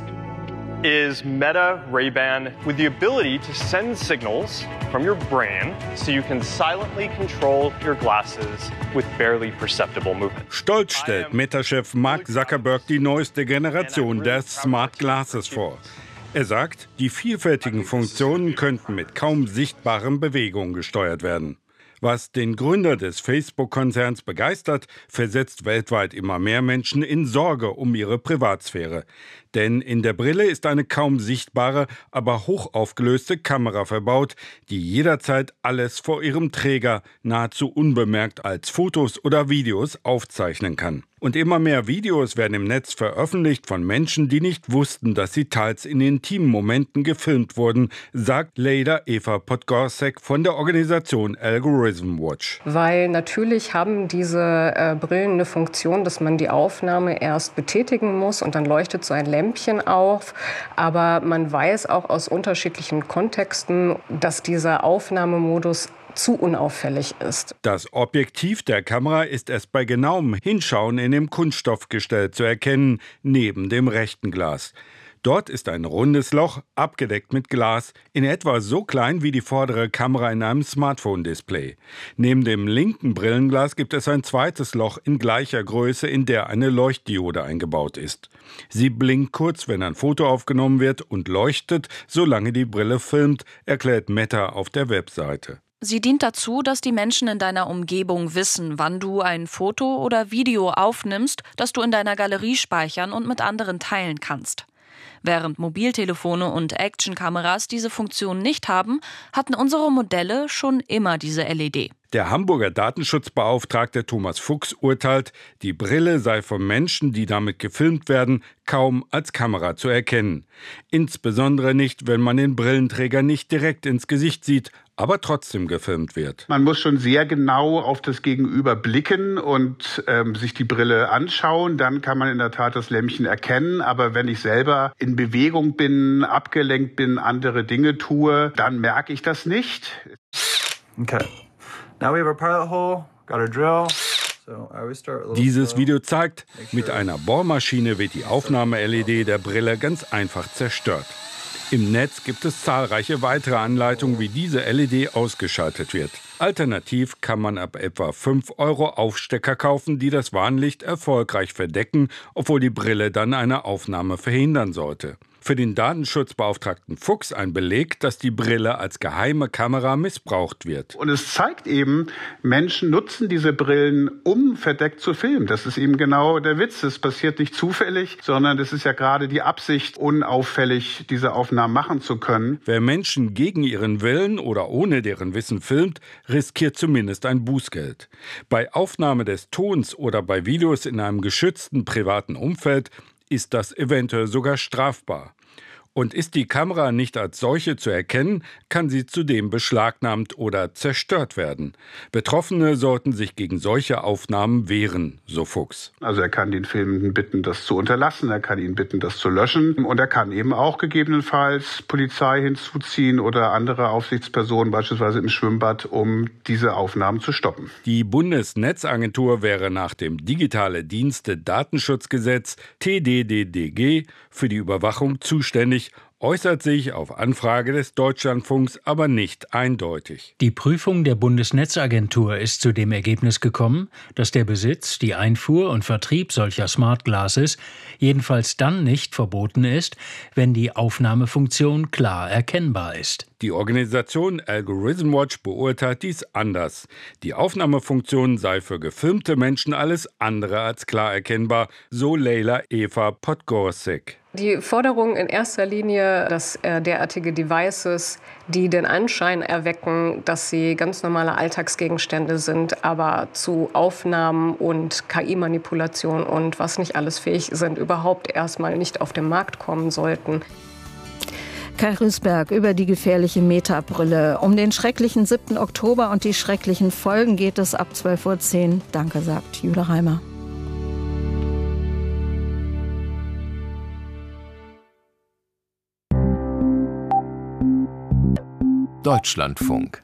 is Meta Ray-Ban with the ability to send signals from your brain so you can silently control your glasses with barely perceptible movement. Stolz stellt Meta-Chef Mark Zuckerberg die neueste Generation der Smart Glasses vor. Er sagt, die vielfältigen Funktionen könnten mit kaum sichtbaren Bewegungen gesteuert werden. Was den Gründer des Facebook-Konzerns begeistert, versetzt weltweit immer mehr Menschen in Sorge um ihre Privatsphäre. Denn in der Brille ist eine kaum sichtbare, aber hochaufgelöste Kamera verbaut, die jederzeit alles vor ihrem Träger nahezu unbemerkt als Fotos oder Videos aufzeichnen kann. Und immer mehr Videos werden im Netz veröffentlicht von Menschen, die nicht wussten, dass sie teils in intimen Momenten gefilmt wurden, sagt Leyla Eva Podgorszek von der Organisation Algorithm Watch. Weil natürlich haben diese Brillen eine Funktion, dass man die Aufnahme erst betätigen muss und dann leuchtet so ein Lämpchen auf. Aber man weiß auch aus unterschiedlichen Kontexten, dass dieser Aufnahmemodus zu unauffällig ist. Das Objektiv der Kamera ist erst bei genauem Hinschauen in dem Kunststoffgestell zu erkennen, neben dem rechten Glas. Dort ist ein rundes Loch, abgedeckt mit Glas, in etwa so klein wie die vordere Kamera in einem Smartphone-Display. Neben dem linken Brillenglas gibt es ein zweites Loch in gleicher Größe, in der eine Leuchtdiode eingebaut ist. Sie blinkt kurz, wenn ein Foto aufgenommen wird und leuchtet, solange die Brille filmt, erklärt Meta auf der Webseite. Sie dient dazu, dass die Menschen in deiner Umgebung wissen, wann du ein Foto oder Video aufnimmst, das du in deiner Galerie speichern und mit anderen teilen kannst. Während Mobiltelefone und Actionkameras diese Funktion nicht haben, hatten unsere Modelle schon immer diese LED. Der Hamburger Datenschutzbeauftragte Thomas Fuchs urteilt, die Brille sei von Menschen, die damit gefilmt werden, kaum als Kamera zu erkennen. Insbesondere nicht, wenn man den Brillenträger nicht direkt ins Gesicht sieht, aber trotzdem gefilmt wird. Man muss schon sehr genau auf das Gegenüber blicken und sich die Brille anschauen. Dann kann man in der Tat das Lämpchen erkennen. Aber wenn ich selber in Bewegung bin, abgelenkt bin, andere Dinge tue, dann merke ich das nicht. Okay. Now we have our pilot hole, got our drill. Dieses Video zeigt, mit einer Bohrmaschine wird die Aufnahme-LED der Brille ganz einfach zerstört. Im Netz gibt es zahlreiche weitere Anleitungen, wie diese LED ausgeschaltet wird. Alternativ kann man ab etwa 5 € Aufstecker kaufen, die das Warnlicht erfolgreich verdecken, obwohl die Brille dann eine Aufnahme verhindern sollte. Für den Datenschutzbeauftragten Fuchs ein Beleg, dass die Brille als geheime Kamera missbraucht wird. Und es zeigt eben, Menschen nutzen diese Brillen, um verdeckt zu filmen. Das ist eben genau der Witz. Es passiert nicht zufällig, sondern es ist ja gerade die Absicht, unauffällig diese Aufnahmen machen zu können. Wer Menschen gegen ihren Willen oder ohne deren Wissen filmt, riskiert zumindest ein Bußgeld. Bei Aufnahme des Tons oder bei Videos in einem geschützten privaten Umfeld ist das eventuell sogar strafbar. Und ist die Kamera nicht als solche zu erkennen, kann sie zudem beschlagnahmt oder zerstört werden. Betroffene sollten sich gegen solche Aufnahmen wehren, so Fuchs. Also er kann den Filmenden bitten, das zu unterlassen, er kann ihn bitten, das zu löschen und er kann eben auch gegebenenfalls Polizei hinzuziehen oder andere Aufsichtspersonen, beispielsweise im Schwimmbad, um diese Aufnahmen zu stoppen. Die Bundesnetzagentur wäre nach dem Digitale Dienste Datenschutzgesetz TDDDG für die Überwachung zuständig, äußert sich auf Anfrage des Deutschlandfunks aber nicht eindeutig. Die Prüfung der Bundesnetzagentur ist zu dem Ergebnis gekommen, dass der Besitz, die Einfuhr und Vertrieb solcher Smart Glasses jedenfalls dann nicht verboten ist, wenn die Aufnahmefunktion klar erkennbar ist. Die Organisation Algorithm Watch beurteilt dies anders. Die Aufnahmefunktion sei für gefilmte Menschen alles andere als klar erkennbar, so Leila Eva Podgorczyk. Die Forderung in erster Linie, dass derartige Devices, die den Anschein erwecken, dass sie ganz normale Alltagsgegenstände sind, aber zu Aufnahmen und KI-Manipulation und was nicht alles fähig sind, überhaupt erstmal nicht auf den Markt kommen sollten. Kai Rüßberg über die gefährliche Meta-Brille. Um den schrecklichen 7. Oktober und die schrecklichen Folgen geht es ab 12:10 Uhr. Danke, sagt Jule Reimer. Deutschlandfunk.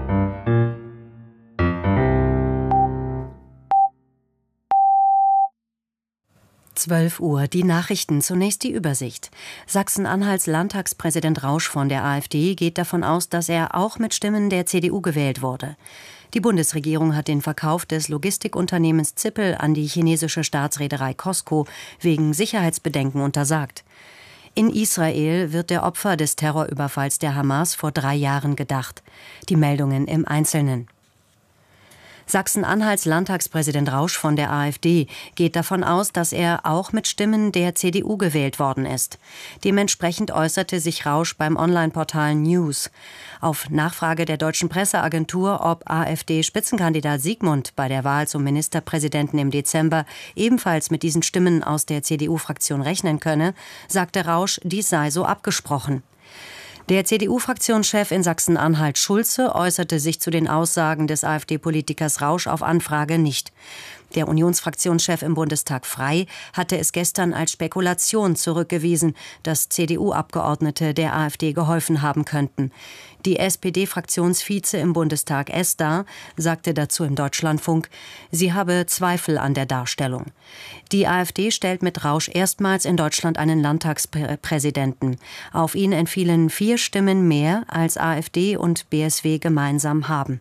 Uhr, die Nachrichten, zunächst die Übersicht. Sachsen-Anhalts Landtagspräsident Rausch von der AfD geht davon aus, dass er auch mit Stimmen der CDU gewählt wurde. Die Bundesregierung hat den Verkauf des Logistikunternehmens Zippel an die chinesische Staatsreederei COSCO wegen Sicherheitsbedenken untersagt. In Israel wird der Opfer des Terrorüberfalls der Hamas vor 3 Jahren gedacht. Die Meldungen im Einzelnen. Sachsen-Anhalts Landtagspräsident Rausch von der AfD geht davon aus, dass er auch mit Stimmen der CDU gewählt worden ist. Dementsprechend äußerte sich Rausch beim Online-Portal News. Auf Nachfrage der deutschen Presseagentur, ob AfD-Spitzenkandidat Siegmund bei der Wahl zum Ministerpräsidenten im Dezember ebenfalls mit diesen Stimmen aus der CDU-Fraktion rechnen könne, sagte Rausch, dies sei so abgesprochen. Der CDU-Fraktionschef in Sachsen-Anhalt Schulze äußerte sich zu den Aussagen des AfD-Politikers Rausch auf Anfrage nicht. Der Unionsfraktionschef im Bundestag Frey hatte es gestern als Spekulation zurückgewiesen, dass CDU-Abgeordnete der AfD geholfen haben könnten. Die SPD-Fraktionsvize im Bundestag Esda sagte dazu im Deutschlandfunk, sie habe Zweifel an der Darstellung. Die AfD stellt mit Rausch erstmals in Deutschland einen Landtagspräsidenten. Auf ihn entfielen 4 Stimmen mehr, als AfD und BSW gemeinsam haben.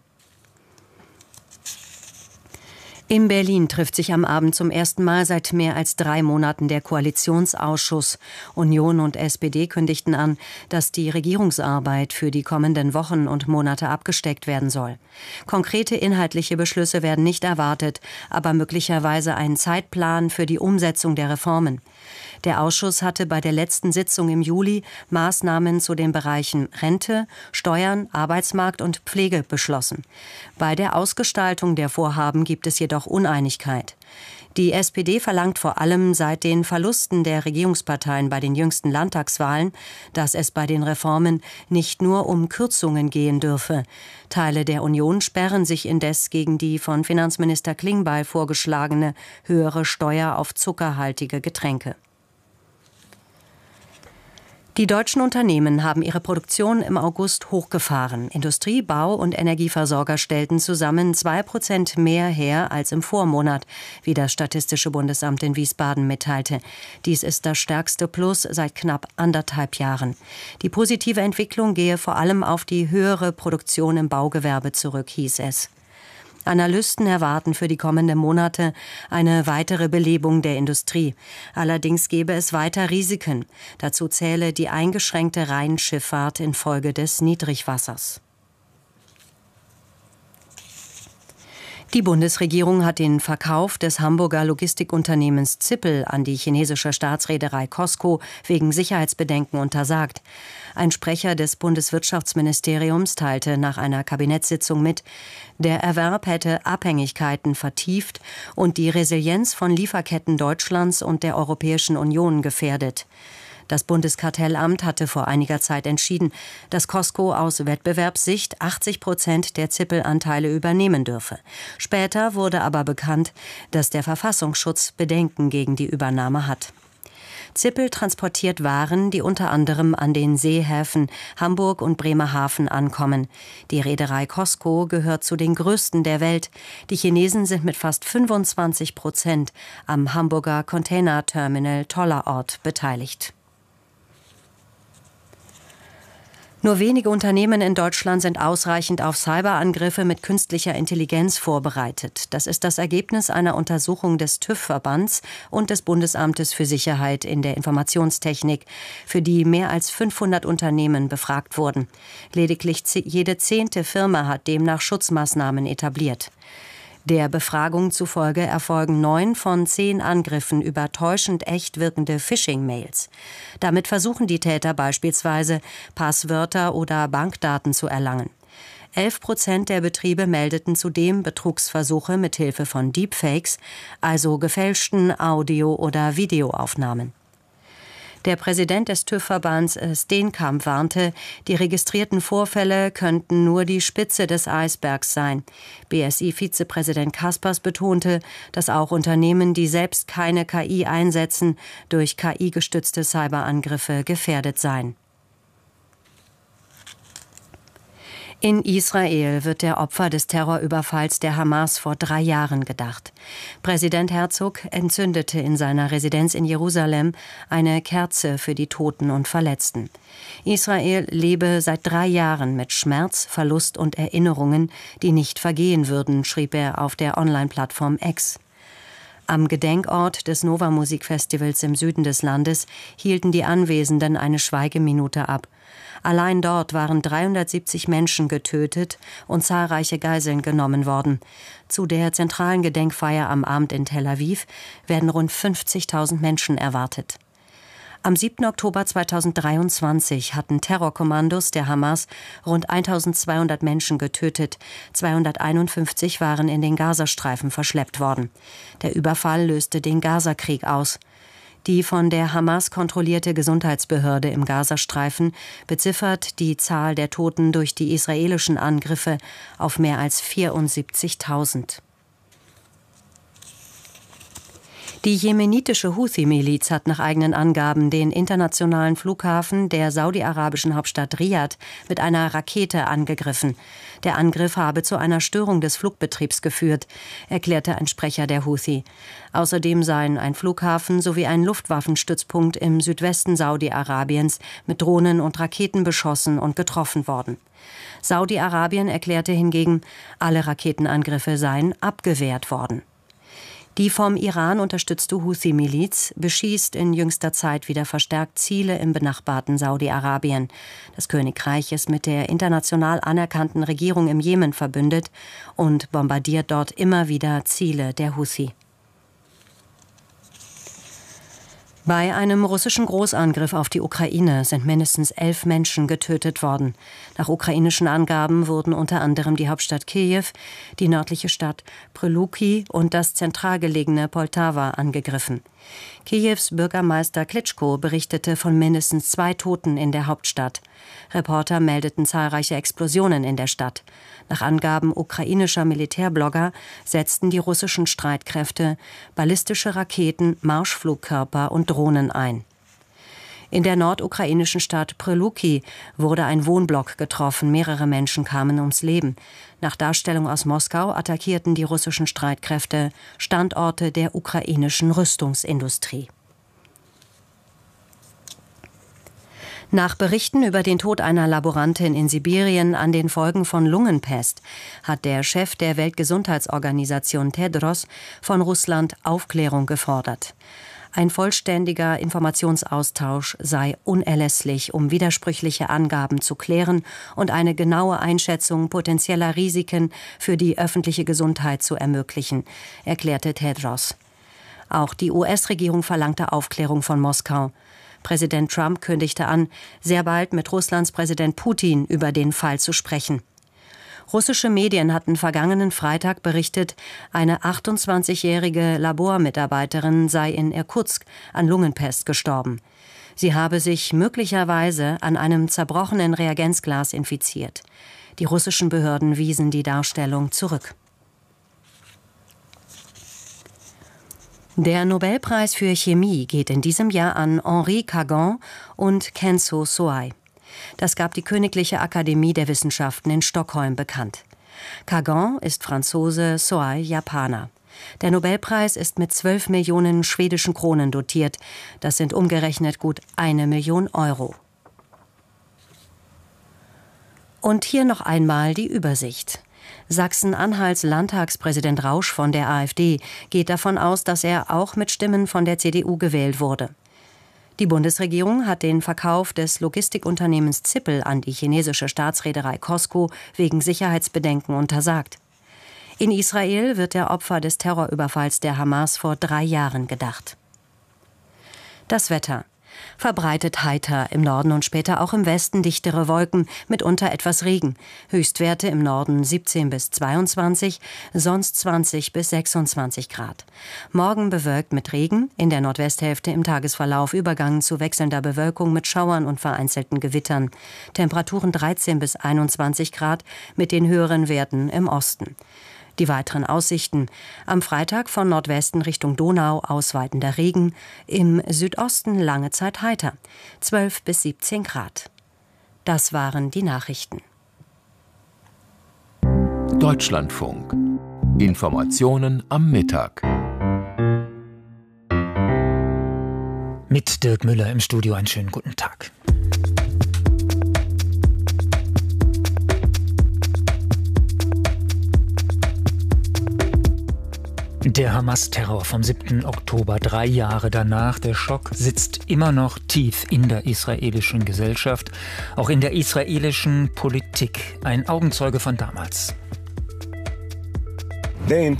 In Berlin trifft sich am Abend zum ersten Mal seit mehr als 3 Monaten der Koalitionsausschuss. Union und SPD kündigten an, dass die Regierungsarbeit für die kommenden Wochen und Monate abgesteckt werden soll. Konkrete inhaltliche Beschlüsse werden nicht erwartet, aber möglicherweise ein Zeitplan für die Umsetzung der Reformen. Der Ausschuss hatte bei der letzten Sitzung im Juli Maßnahmen zu den Bereichen Rente, Steuern, Arbeitsmarkt und Pflege beschlossen. Bei der Ausgestaltung der Vorhaben gibt es jedoch Uneinigkeit. Die SPD verlangt vor allem seit den Verlusten der Regierungsparteien bei den jüngsten Landtagswahlen, dass es bei den Reformen nicht nur um Kürzungen gehen dürfe. Teile der Union sperren sich indes gegen die von Finanzminister Klingbeil vorgeschlagene höhere Steuer auf zuckerhaltige Getränke. Die deutschen Unternehmen haben ihre Produktion im August hochgefahren. Industrie-, Bau- und Energieversorger stellten zusammen 2% mehr her als im Vormonat, wie das Statistische Bundesamt in Wiesbaden mitteilte. Dies ist das stärkste Plus seit knapp 1,5 Jahren. Die positive Entwicklung gehe vor allem auf die höhere Produktion im Baugewerbe zurück, hieß es. Analysten erwarten für die kommenden Monate eine weitere Belebung der Industrie. Allerdings gäbe es weiter Risiken. Dazu zähle die eingeschränkte Rheinschifffahrt infolge des Niedrigwassers. Die Bundesregierung hat den Verkauf des Hamburger Logistikunternehmens Zippel an die chinesische Staatsreederei COSCO wegen Sicherheitsbedenken untersagt. Ein Sprecher des Bundeswirtschaftsministeriums teilte nach einer Kabinettssitzung mit, der Erwerb hätte Abhängigkeiten vertieft und die Resilienz von Lieferketten Deutschlands und der Europäischen Union gefährdet. Das Bundeskartellamt hatte vor einiger Zeit entschieden, dass COSCO aus Wettbewerbssicht 80% der Zippel-Anteile übernehmen dürfe. Später wurde aber bekannt, dass der Verfassungsschutz Bedenken gegen die Übernahme hat. Zippel transportiert Waren, die unter anderem an den Seehäfen Hamburg und Bremerhaven ankommen. Die Reederei COSCO gehört zu den größten der Welt. Die Chinesen sind mit fast 25% am Hamburger Containerterminal Tollerort beteiligt. Nur wenige Unternehmen in Deutschland sind ausreichend auf Cyberangriffe mit künstlicher Intelligenz vorbereitet. Das ist das Ergebnis einer Untersuchung des TÜV-Verbands und des Bundesamtes für Sicherheit in der Informationstechnik, für die mehr als 500 Unternehmen befragt wurden. Lediglich jede 10. Firma hat demnach Schutzmaßnahmen etabliert. Der Befragung zufolge erfolgen 9 von 10 Angriffen über täuschend echt wirkende Phishing-Mails. Damit versuchen die Täter beispielsweise, Passwörter oder Bankdaten zu erlangen. 11% der Betriebe meldeten zudem Betrugsversuche mit Hilfe von Deepfakes, also gefälschten Audio- oder Videoaufnahmen. Der Präsident des TÜV-Verbands Steenkamp warnte, die registrierten Vorfälle könnten nur die Spitze des Eisbergs sein. BSI-Vizepräsident Kaspers betonte, dass auch Unternehmen, die selbst keine KI einsetzen, durch KI-gestützte Cyberangriffe gefährdet seien. In Israel wird der Opfer des Terrorüberfalls der Hamas vor 3 Jahren gedacht. Präsident Herzog entzündete in seiner Residenz in Jerusalem eine Kerze für die Toten und Verletzten. Israel lebe seit 3 Jahren mit Schmerz, Verlust und Erinnerungen, die nicht vergehen würden, schrieb er auf der Online-Plattform X. Am Gedenkort des Nova-Musikfestivals im Süden des Landes hielten die Anwesenden eine Schweigeminute ab. Allein dort waren 370 Menschen getötet und zahlreiche Geiseln genommen worden. Zu der zentralen Gedenkfeier am Abend in Tel Aviv werden rund 50.000 Menschen erwartet. Am 7. Oktober 2023 hatten Terrorkommandos der Hamas rund 1.200 Menschen getötet. 251 waren in den Gazastreifen verschleppt worden. Der Überfall löste den Gazakrieg aus. Die von der Hamas kontrollierte Gesundheitsbehörde im Gazastreifen beziffert die Zahl der Toten durch die israelischen Angriffe auf mehr als 74.000. Die jemenitische Houthi-Miliz hat nach eigenen Angaben den internationalen Flughafen der saudi-arabischen Hauptstadt Riad mit einer Rakete angegriffen. Der Angriff habe zu einer Störung des Flugbetriebs geführt, erklärte ein Sprecher der Houthi. Außerdem seien ein Flughafen sowie ein Luftwaffenstützpunkt im Südwesten Saudi-Arabiens mit Drohnen und Raketen beschossen und getroffen worden. Saudi-Arabien erklärte hingegen, alle Raketenangriffe seien abgewehrt worden. Die vom Iran unterstützte Houthi-Miliz beschießt in jüngster Zeit wieder verstärkt Ziele im benachbarten Saudi-Arabien. Das Königreich ist mit der international anerkannten Regierung im Jemen verbündet und bombardiert dort immer wieder Ziele der Houthi. Bei einem russischen Großangriff auf die Ukraine sind mindestens 11 Menschen getötet worden. Nach ukrainischen Angaben wurden unter anderem die Hauptstadt Kiew, die nördliche Stadt Pryluki und das zentral gelegene Poltawa angegriffen. Kiews Bürgermeister Klitschko berichtete von mindestens 2 Toten in der Hauptstadt. Reporter meldeten zahlreiche Explosionen in der Stadt. Nach Angaben ukrainischer Militärblogger setzten die russischen Streitkräfte ballistische Raketen, Marschflugkörper und Drohnen ein. In der nordukrainischen Stadt Pryluki wurde ein Wohnblock getroffen. Mehrere Menschen kamen ums Leben. Nach Darstellung aus Moskau attackierten die russischen Streitkräfte Standorte der ukrainischen Rüstungsindustrie. Nach Berichten über den Tod einer Laborantin in Sibirien an den Folgen von Lungenpest hat der Chef der Weltgesundheitsorganisation Tedros von Russland Aufklärung gefordert. Ein vollständiger Informationsaustausch sei unerlässlich, um widersprüchliche Angaben zu klären und eine genaue Einschätzung potenzieller Risiken für die öffentliche Gesundheit zu ermöglichen, erklärte Tedros. Auch die US-Regierung verlangte Aufklärung von Moskau. Präsident Trump kündigte an, sehr bald mit Russlands Präsident Putin über den Fall zu sprechen. Russische Medien hatten vergangenen Freitag berichtet, eine 28-jährige Labormitarbeiterin sei in Irkutsk an Lungenpest gestorben. Sie habe sich möglicherweise an einem zerbrochenen Reagenzglas infiziert. Die russischen Behörden wiesen die Darstellung zurück. Der Nobelpreis für Chemie geht in diesem Jahr an Henri Kagan und Kenzo Soai. Das gab die Königliche Akademie der Wissenschaften in Stockholm bekannt. Kagan ist Franzose, Soai Japaner. Der Nobelpreis ist mit 12 Millionen schwedischen Kronen dotiert. Das sind umgerechnet gut 1 Million Euro. Und hier noch einmal die Übersicht. Sachsen-Anhalts Landtagspräsident Rausch von der AfD geht davon aus, dass er auch mit Stimmen von der CDU gewählt wurde. Die Bundesregierung hat den Verkauf des Logistikunternehmens Zippel an die chinesische Staatsreederei COSCO wegen Sicherheitsbedenken untersagt. In Israel wird der Opfer des Terrorüberfalls der Hamas vor 3 Jahren gedacht. Das Wetter. Verbreitet heiter, im Norden und später auch im Westen dichtere Wolken, mitunter etwas Regen. Höchstwerte im Norden 17 bis 22, sonst 20 bis 26 Grad. Morgen bewölkt mit Regen, in der Nordwesthälfte im Tagesverlauf Übergang zu wechselnder Bewölkung mit Schauern und vereinzelten Gewittern. Temperaturen 13 bis 21 Grad mit den höheren Werten im Osten. Die weiteren Aussichten. Am Freitag von Nordwesten Richtung Donau ausweitender Regen, im Südosten lange Zeit heiter, 12 bis 17 Grad. Das waren die Nachrichten. Deutschlandfunk. Informationen am Mittag. Mit Dirk Müller im Studio einen schönen guten Tag. Der Hamas-Terror vom 7. Oktober, 3 Jahre danach, der Schock sitzt immer noch tief in der israelischen Gesellschaft, auch in der israelischen Politik. Ein Augenzeuge von damals. 10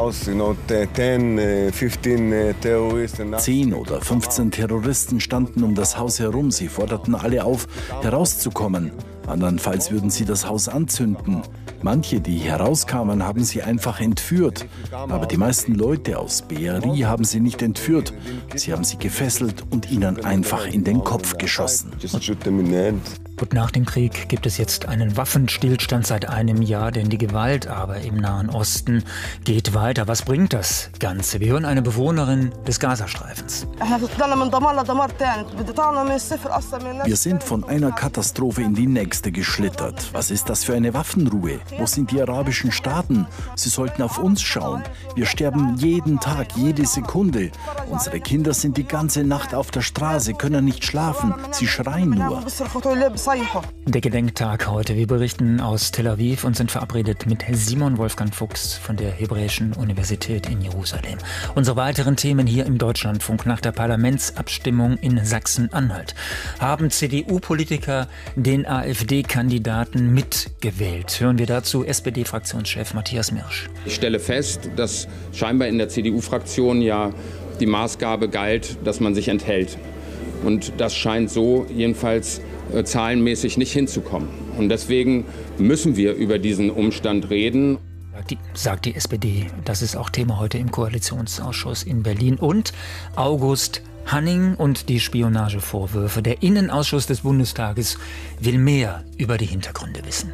oder 15 Terroristen standen um das Haus herum. Sie forderten alle auf, herauszukommen. Andernfalls würden sie das Haus anzünden. Manche, die herauskamen, haben sie einfach entführt. Aber die meisten Leute aus Be'eri haben sie nicht entführt. Sie haben sie gefesselt und ihnen einfach in den Kopf geschossen. Und nach dem Krieg gibt es jetzt einen Waffenstillstand seit einem Jahr, denn die Gewalt aber im Nahen Osten geht weiter. Was bringt das Ganze? Wir hören eine Bewohnerin des Gazastreifens. Wir sind von einer Katastrophe in die nächste geschlittert. Was ist das für eine Waffenruhe? Wo sind die arabischen Staaten? Sie sollten auf uns schauen. Wir sterben jeden Tag, jede Sekunde. Unsere Kinder sind die ganze Nacht auf der Straße, können nicht schlafen. Sie schreien nur. Der Gedenktag heute. Wir berichten aus Tel Aviv und sind verabredet mit Simon Wolfgang Fuchs von der Hebräischen Universität in Jerusalem. Unsere weiteren Themen hier im Deutschlandfunk. Nach der Parlamentsabstimmung in Sachsen-Anhalt haben CDU-Politiker den AfD-Kandidaten mitgewählt. Hören wir dazu SPD-Fraktionschef Matthias Mirsch. Ich stelle fest, dass scheinbar in der CDU-Fraktion ja die Maßgabe galt, dass man sich enthält. Und das scheint so jedenfalls zahlenmäßig nicht hinzukommen. Und deswegen müssen wir über diesen Umstand reden. Sagt die SPD. Das ist auch Thema heute im Koalitionsausschuss in Berlin. Und August Hanning und die Spionagevorwürfe. Der Innenausschuss des Bundestages will mehr über die Hintergründe wissen.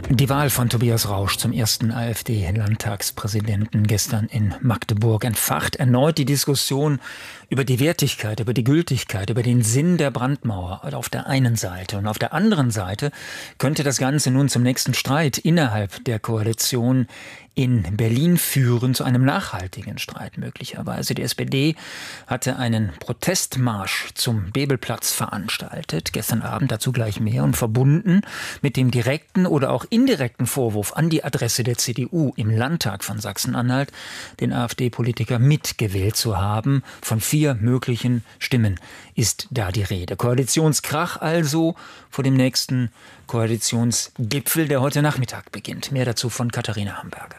Die Wahl von Tobias Rausch zum ersten AfD-Landtagspräsidenten gestern in Magdeburg entfacht erneut die Diskussion über die Wertigkeit, über die Gültigkeit, über den Sinn der Brandmauer auf der einen Seite. Und auf der anderen Seite könnte das Ganze nun zum nächsten Streit innerhalb der Koalition in Berlin führen, zu einem nachhaltigen Streit möglicherweise. Die SPD hatte einen Protestmarsch zum Bebelplatz veranstaltet, gestern Abend, dazu gleich mehr, und verbunden mit dem direkten oder auch indirekten Vorwurf an die Adresse der CDU im Landtag von Sachsen-Anhalt, den AfD-Politiker mitgewählt zu haben. Von 4 möglichen Stimmen ist da die Rede. Koalitionskrach also vor dem nächsten Koalitionsgipfel, der heute Nachmittag beginnt. Mehr dazu von Katharina Hamburger.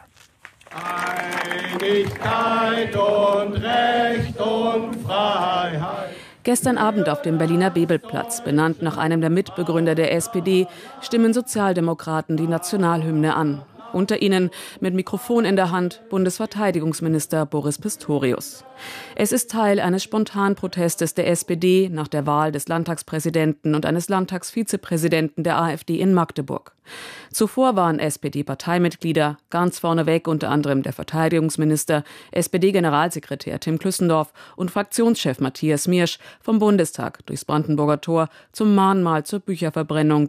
Einigkeit und Recht und Freiheit. Gestern Abend auf dem Berliner Bebelplatz, benannt nach einem der Mitbegründer der SPD, stimmen Sozialdemokraten die Nationalhymne an. Unter ihnen, mit Mikrofon in der Hand, Bundesverteidigungsminister Boris Pistorius. Es ist Teil eines Spontanprotestes der SPD nach der Wahl des Landtagspräsidenten und eines Landtagsvizepräsidenten der AfD in Magdeburg. Zuvor waren SPD-Parteimitglieder, ganz vorneweg unter anderem der Verteidigungsminister, SPD-Generalsekretär Tim Klüssendorf und Fraktionschef Matthias Miersch vom Bundestag durchs Brandenburger Tor zum Mahnmal zur Bücherverbrennung